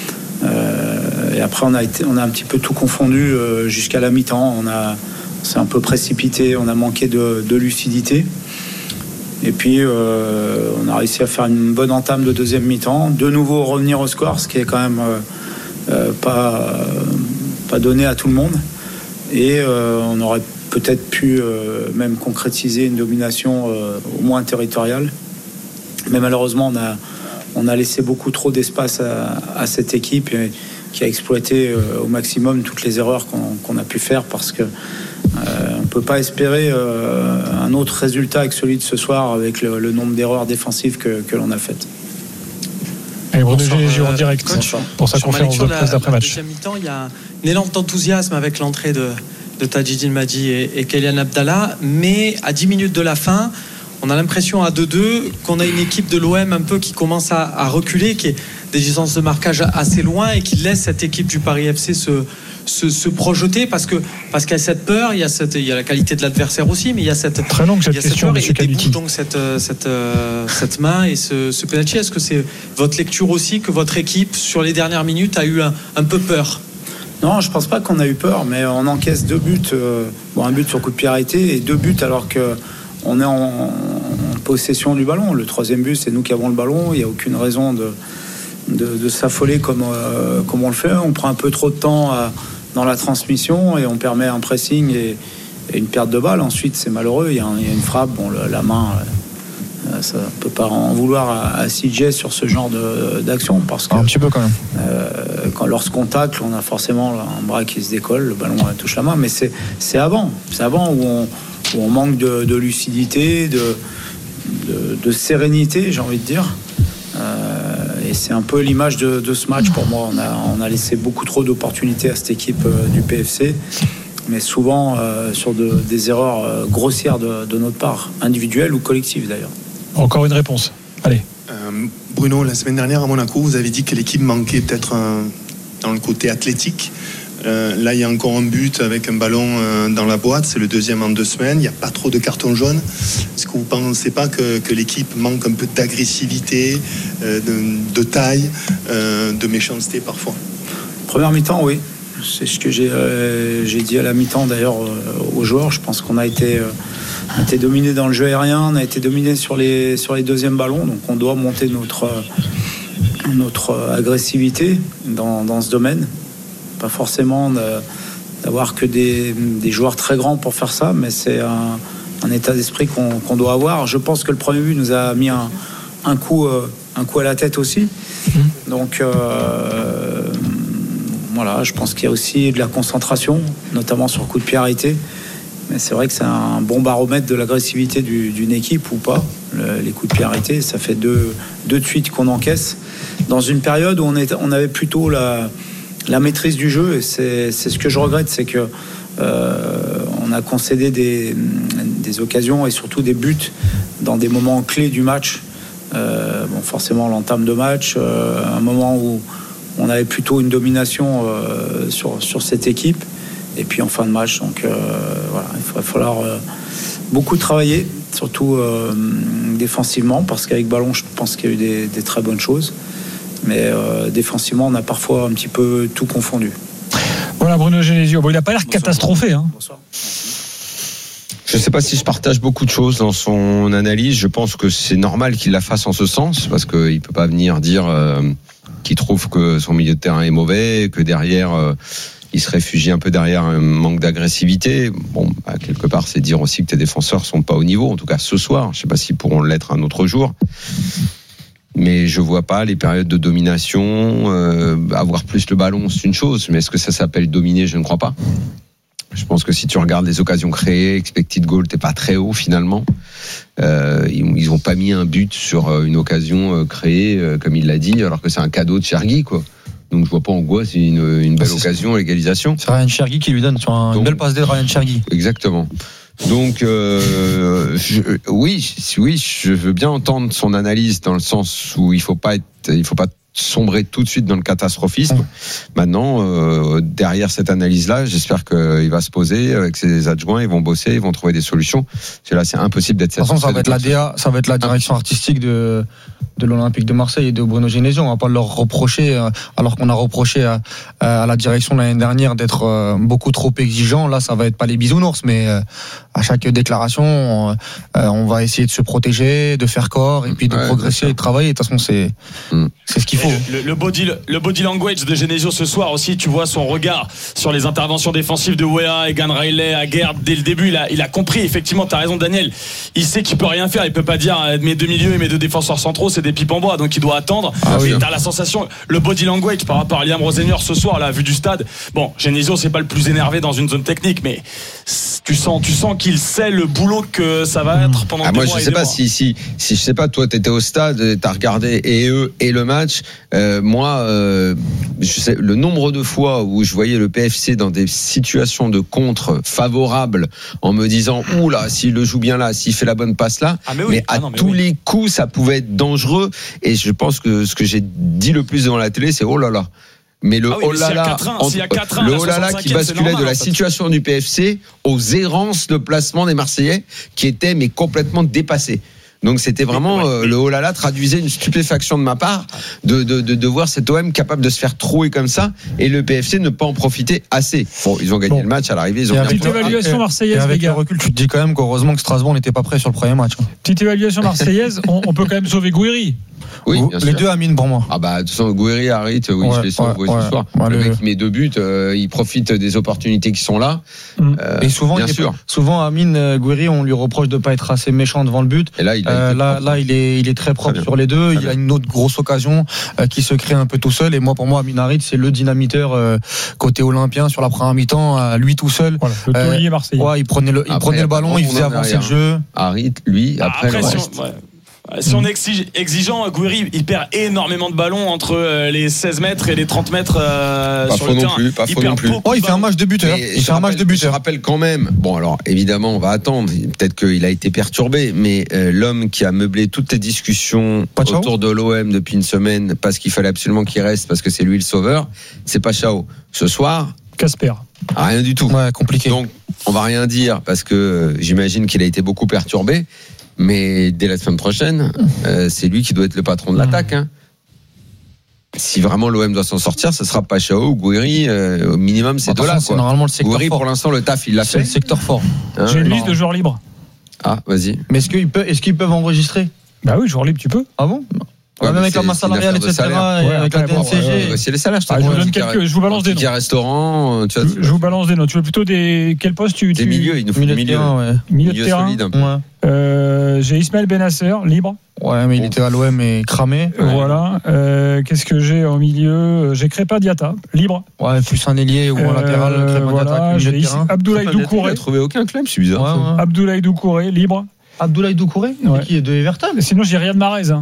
Euh, et après on a, été, on a un petit peu tout confondu euh, jusqu'à la mi-temps. On, a, on s'est un peu précipité, on a manqué de, de lucidité. Et puis euh, on a réussi à faire une bonne entame de deuxième mi-temps. De nouveau revenir au score, ce qui est quand même euh, euh, pas, euh, pas donné à tout le monde. Et euh, on aurait peut-être pu euh, même concrétiser une domination euh, au moins territoriale. Mais malheureusement, on a, on a laissé beaucoup trop d'espace à, à cette équipe et, qui a exploité euh, au maximum toutes les erreurs qu'on, qu'on a pu faire parce que euh, on ne peut pas espérer euh, un autre résultat que celui de ce soir avec le, le nombre d'erreurs défensives que, que l'on a faites. Et Bruno Genesio en direct coach, pour sa conférence de presse d'après-match. La deuxième mi-temps, il y a un élan d'enthousiasme avec l'entrée de, de Tadjidine Madi et, et Kylian Abdallah, mais à dix minutes de la fin, on a l'impression à deux deux qu'on a une équipe de l'O M un peu qui commence à, à reculer, qui est des distances de marquage assez loin et qui laisse cette équipe du Paris F C se, se, se projeter parce que parce qu'il y a cette peur, il y a cette, il y a la qualité de l'adversaire aussi, mais il y a cette très longue cette il y a question, cette peur et débouche donc cette cette cette main et ce, ce penalty. Est-ce que c'est votre lecture aussi que votre équipe sur les dernières minutes a eu un, un peu peur? Non, je pense pas qu'on a eu peur, mais on encaisse deux buts, euh, bon, un but sur coup de pied arrêté et deux buts alors que on est en, en possession du ballon. Le troisième but, c'est nous qui avons le ballon. Il n'y a aucune raison de, de, de s'affoler comme, euh, comme on le fait. On prend un peu trop de temps à, dans la transmission et on permet un pressing et, et une perte de balle. Ensuite, c'est malheureux. Il y a, un, il y a une frappe. Bon, le, la main, euh, ça ne peut pas en vouloir à, à C J sur ce genre de, d'action. Parce que, un petit peu quand même. Euh, quand, lorsqu'on tacle, on a forcément un bras qui se décolle. Le ballon touche la main. Mais c'est, c'est avant. C'est avant où on... où on manque de, de lucidité, de, de, de sérénité, j'ai envie de dire. Euh, et c'est un peu l'image de, de ce match pour moi. On a, on a laissé beaucoup trop d'opportunités à cette équipe euh, du P F C, mais souvent euh, sur de, des erreurs euh, grossières de, de notre part, individuelles ou collectives d'ailleurs. Encore une réponse. Allez. Euh, Bruno, la semaine dernière à Monaco, vous avez dit que l'équipe manquait peut-être un, dans le côté athlétique. Euh, là, il y a encore un but avec un ballon euh, dans la boîte. C'est le deuxième en deux semaines. Il n'y a pas trop de cartons jaunes. Est-ce que vous ne pensez pas que, que l'équipe manque un peu d'agressivité, euh, de, de taille, euh, de méchanceté parfois? Première mi-temps, oui. C'est ce que j'ai, euh, j'ai dit à la mi-temps d'ailleurs euh, aux joueurs. Je pense qu'on a été, euh, on a été dominé dans le jeu aérien. On a été dominé sur les, sur les deuxièmes ballons. Donc on doit monter notre, euh, notre agressivité dans, dans ce domaine. Pas forcément de, d'avoir que des, des joueurs très grands pour faire ça, mais c'est un, un état d'esprit qu'on, qu'on doit avoir. Je pense que le premier but nous a mis un, un, coup, euh, un coup à la tête aussi. Donc euh, voilà, je pense qu'il y a aussi de la concentration, notamment sur coup de pied arrêté. Mais c'est vrai que c'est un bon baromètre de l'agressivité du, d'une équipe ou pas. Le, les coups de pied arrêtés, ça fait deux, deux de suite qu'on encaisse. Dans une période où on, est, on avait plutôt la... la maîtrise du jeu, et c'est, c'est ce que je regrette, c'est que euh, on a concédé des, des occasions et surtout des buts dans des moments clés du match. Euh, bon, forcément l'entame de match, euh, un moment où on avait plutôt une domination euh, sur, sur cette équipe, et puis en fin de match. Donc euh, voilà, il va falloir euh, beaucoup travailler, surtout euh, défensivement, parce qu'avec ballon, je pense qu'il y a eu des, des très bonnes choses. Mais euh, défensivement, on a parfois un petit peu tout confondu. Voilà Bruno Genesio. Bon, il n'a pas l'air Bonsoir. catastrophé. Hein. Bonsoir. Je ne sais pas si je partage beaucoup de choses dans son analyse. Je pense que c'est normal qu'il la fasse en ce sens, parce qu'il ne peut pas venir dire euh, qu'il trouve que son milieu de terrain est mauvais, que derrière, euh, il se réfugie un peu derrière un manque d'agressivité. Bon, bah, quelque part, c'est dire aussi que tes défenseurs ne sont pas au niveau, en tout cas ce soir. Je ne sais pas s'ils pourront l'être un autre jour. Mais je vois pas les périodes de domination. Euh, avoir plus le ballon, c'est une chose, mais est-ce que ça s'appelle dominer ? Je ne crois pas. Je pense que si tu regardes les occasions créées, expected goal, t'es pas très haut finalement. Euh, ils ont pas mis un but sur une occasion créée, comme il l'a dit, alors que c'est un cadeau de Chergui, quoi. Donc je vois pas en quoi c'est une, une belle c'est occasion à l'égalisation. C'est Ryan Chergui qui lui donne sur un, Donc, une belle passe d'aide de Ryan Chergui. Exactement. Donc euh, je, oui, oui, je veux bien entendre son analyse dans le sens où il faut pas être, il faut pas sombrer tout de suite dans le catastrophisme. Ouais. Maintenant, euh, derrière cette analyse-là, j'espère qu'il va se poser avec ses adjoints, ils vont bosser, ils vont trouver des solutions. Parce que là, c'est impossible d'être. De toute façon, ça va être la D A, ça va être la direction artistique de de l'Olympique de Marseille et de Bruno Genesio. On va pas leur reprocher, alors qu'on a reproché à, à la direction l'année dernière d'être beaucoup trop exigeant. Là, ça va être pas les bisounours, mais à chaque déclaration, on, on va essayer de se protéger, de faire corps et puis de ouais, progresser et de travailler. De toute façon, c'est mm. c'est ce qu'il faut. Le, le, body, le body language de Genesio ce soir aussi, tu vois son regard sur les interventions défensives de Weah, Egan Riley, Aguerd. Dès le début, il a, il a compris. Effectivement, t'as raison, Daniel. Il sait qu'il peut rien faire. Il peut pas dire mes deux milieux et mes deux défenseurs centraux, c'est des pipes en bois. Donc il doit attendre. Ah, oui. Et t'as la sensation, le body language par rapport à Liam Rosenior ce soir, là, vu du stade. Bon, Genesio, c'est pas le plus énervé dans une zone technique, mais tu sens, tu sens qu'il sait le boulot que ça va être pendant ah, des moi, mois. Moi, je sais pas si, si, si, je sais pas, toi, t'étais au stade, t'as regardé et eux et le match. Euh, moi, euh, je sais, le nombre de fois où je voyais le P F C dans des situations de contre favorables en me disant ouh là, s'il le joue bien là, s'il fait la bonne passe là, ah mais, oui. mais à ah non, mais tous oui. les coups, ça pouvait être dangereux. Et je pense que ce que j'ai dit le plus devant la télé, c'est oh là là. Mais le ah oui, oh là là, le oh là là qui basculait normal, de la en fait. situation du P F C aux errances de placement des Marseillais qui étaient mais complètement dépassés. Donc c'était vraiment euh, le oh là là traduisait une stupéfaction de ma part de, de, de, de voir cet O M capable de se faire trouer comme ça et le P F C ne pas en profiter assez. Bon, ils ont gagné bon. le match à l'arrivée. Ils ont Petite évaluation marseillaise. Et avec le recul, tu te dis quand même qu'heureusement que Strasbourg n'était pas prêt sur le premier match. Petite évaluation marseillaise, on, on peut quand même sauver Gouiri. Oui, les sûr. deux Amine pour moi. Ah bah de toute façon Gouiri, Harit, oui, ouais, je les sauve ouais, ouais, ce soir. Ouais, le, le mec qui met deux buts, euh, il profite des opportunités qui sont là. Mmh. Euh, et souvent, bien sûr. Pas, souvent Amine euh, Gouiri, on lui reproche de pas être assez méchant devant le but. Et là, il, a euh, là, là, il est, il est très propre très sur les deux. Très il bien. a une autre grosse occasion euh, qui se crée un peu tout seul. Et moi, pour moi, Amine Harit, c'est le dynamiteur euh, côté olympien sur la première mi-temps, euh, lui tout seul. Voilà, le taulier marseillais. Ouais, il prenait le, il après, prenait le ballon, il faisait avancer le jeu. Harit, lui, après, après le reste. Si on est exigeant, Gouiri, il perd énormément de ballons entre les seize mètres et les trente mètres euh, pas sur faux le non terrain. Plus, pas faux non plus. Oh, il fait un match de buteur. Il fait un match de buteur. Je rappelle quand même. Bon, alors évidemment, on va attendre. Peut-être qu'il a été perturbé, mais euh, l'homme qui a meublé toutes les discussions Pachao autour de l'O M depuis une semaine, parce qu'il fallait absolument qu'il reste, parce que c'est lui le sauveur, c'est Pachao. Ce soir, Casper. Rien du tout. Ouais, compliqué. Donc, on va rien dire parce que euh, j'imagine qu'il a été beaucoup perturbé. Mais dès la semaine prochaine, euh, c'est lui qui doit être le patron de l'attaque. Hein. Si vraiment l'O M doit s'en sortir, ce sera Pachao ou Gouiri. Euh, au minimum, c'est deux là. C'est normalement le secteur Gouiri, fort. pour l'instant, le taf, il l'a fait. C'est le secteur fort. Hein, J'ai une liste de joueurs libres. Ah, vas-y. Mais est-ce qu'ils peuvent, est-ce qu'ils peuvent enregistrer ? Bah oui, joueurs libres, tu peux. Ah bon ? Ouais, même avec la masse salariale, et cetera, et avec la D N C G. C'est les salaires, je, ah, je vous donne quelques, je vous balance des noms. Ticket restaurant, tu vois, je, je vous balance des noms. Tu veux plutôt des, quel poste tu, des tu... milieux, il nous faut des milieux. Ouais. Milieu de terrain. Solide. Ouais. Euh, j'ai Ismaël Benasser, libre. Ouais, mais il était à l'O M et cramé. Ouais. Voilà. Euh, qu'est-ce que j'ai en milieu ? J'ai Crépin Diatta, libre. Ouais, plus un ailier ou un euh, latéral. Crépin voilà. Diatta, j'ai Abdoulaye Doucouré. Il a trouvé aucun club, c'est bizarre. Ouais, ouais. Abdoulaye Doucouré, libre. Abdoulaye Doucouré, ouais. qui est de Everton. Sinon, j'ai Riyad Mahrez. Hein.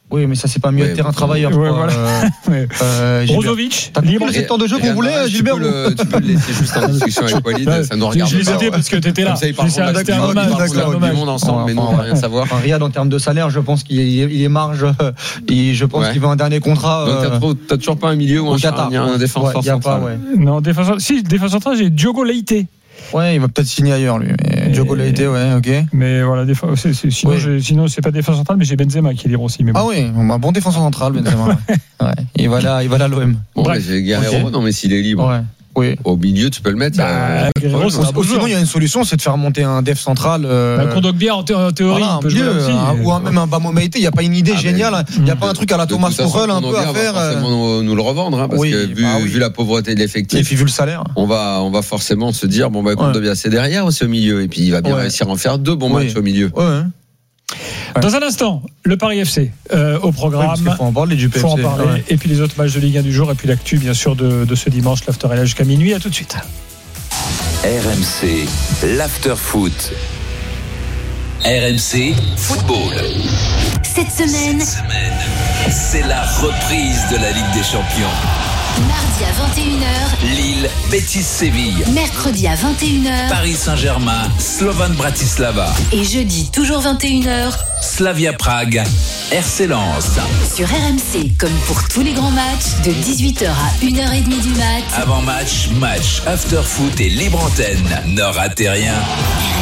Oui, mais ça, c'est pas mieux Ouais, de terrain bon, travailleur. ouais, quoi. voilà. Euh, euh, Gilbert. Brozovic, T'as pris libre. le temps de jeu qu'on Rien voulait, de mal, Gilbert tu peux, le, tu peux le laisser juste en discussion avec Walid, Ouais, ça nous je- regarde je les pas. ai parce que t'étais là. Comme ça, ils parlent C'est un- de c'était un la hommage, Coupe c'était un du hommage. monde ensemble, mais nous, on va rien savoir. Enfin, Riyad, en termes de salaire, je pense qu'il est, il est marge. Il, je pense Ouais. qu'il veut un dernier contrat. Donc, t'as euh, trop- t'as toujours pas un milieu ou au un Qatar. charnière, un défenseur Ouais, y a pas, central. ouais. Non, défenseur, si, défenseur central, j'ai Diogo Leite. Ouais, il va peut-être signer ailleurs, lui. Mais Diogo Leite, ouais, ok. Mais voilà, défense, c'est, c'est, sinon, Oui. j'ai- sinon, c'est pas défenseur central, mais j'ai Benzema qui est libre aussi. Mais bon. Ah oui, un bon défenseur central, Benzema. ouais. Ouais. Il va là, il va là à l'O M. Bon, Bref. j'ai Guerrero, Ok. non, mais s'il est libre. Ouais. Oui. Au milieu, tu peux le mettre. Bah, euh, Guerrero, ouais, c'est ouais. un beau Ou sinon, joueur. il y a une solution, c'est de faire monter un def central. Euh, Bah, Kondogbia, en, thé- en théorie, voilà, il un peut jouer milieu, aussi. un- ou un- même un Bamo Meïté. Il n'y a pas une idée Ah, géniale. mais- Il n'y a pas un truc à la De Thomas toute façon, Tuchel un peu Kondogbia à va faire. euh, forcément nous, nous le revendre, hein, parce oui, que vu, bah oui. vu la pauvreté de Et l'effectif, puis vu le salaire. on va, on va forcément se dire bon bah Ouais. Kondogbia c'est derrière aussi au milieu, et puis il va bien Ouais. réussir à en faire deux bons Oui. matchs au milieu. Ouais, ouais. Dans un instant, le Paris F C euh, au Ouais, programme. parce qu'il faut en parler du P F C. faut en parler. Ouais. Et puis les autres matchs de Ligue un du jour, et puis l'actu, bien sûr, de, de ce dimanche. L'after est là jusqu'à minuit. À tout de suite. R M C, l'after foot. R M C Football. Cette semaine, C'est la reprise de la Ligue des Champions. mardi à vingt et une heures, Lille, Betis Séville. mercredi à vingt et une heures Paris Saint-Germain, Slovan Bratislava. et jeudi toujours vingt et une heures Slavia Prague, R C Lens. sur R M C. Comme pour tous les grands matchs, de dix-huit heures à une heure trente du mat. Avant match, match, after foot et libre antenne. Ne ratez rien. R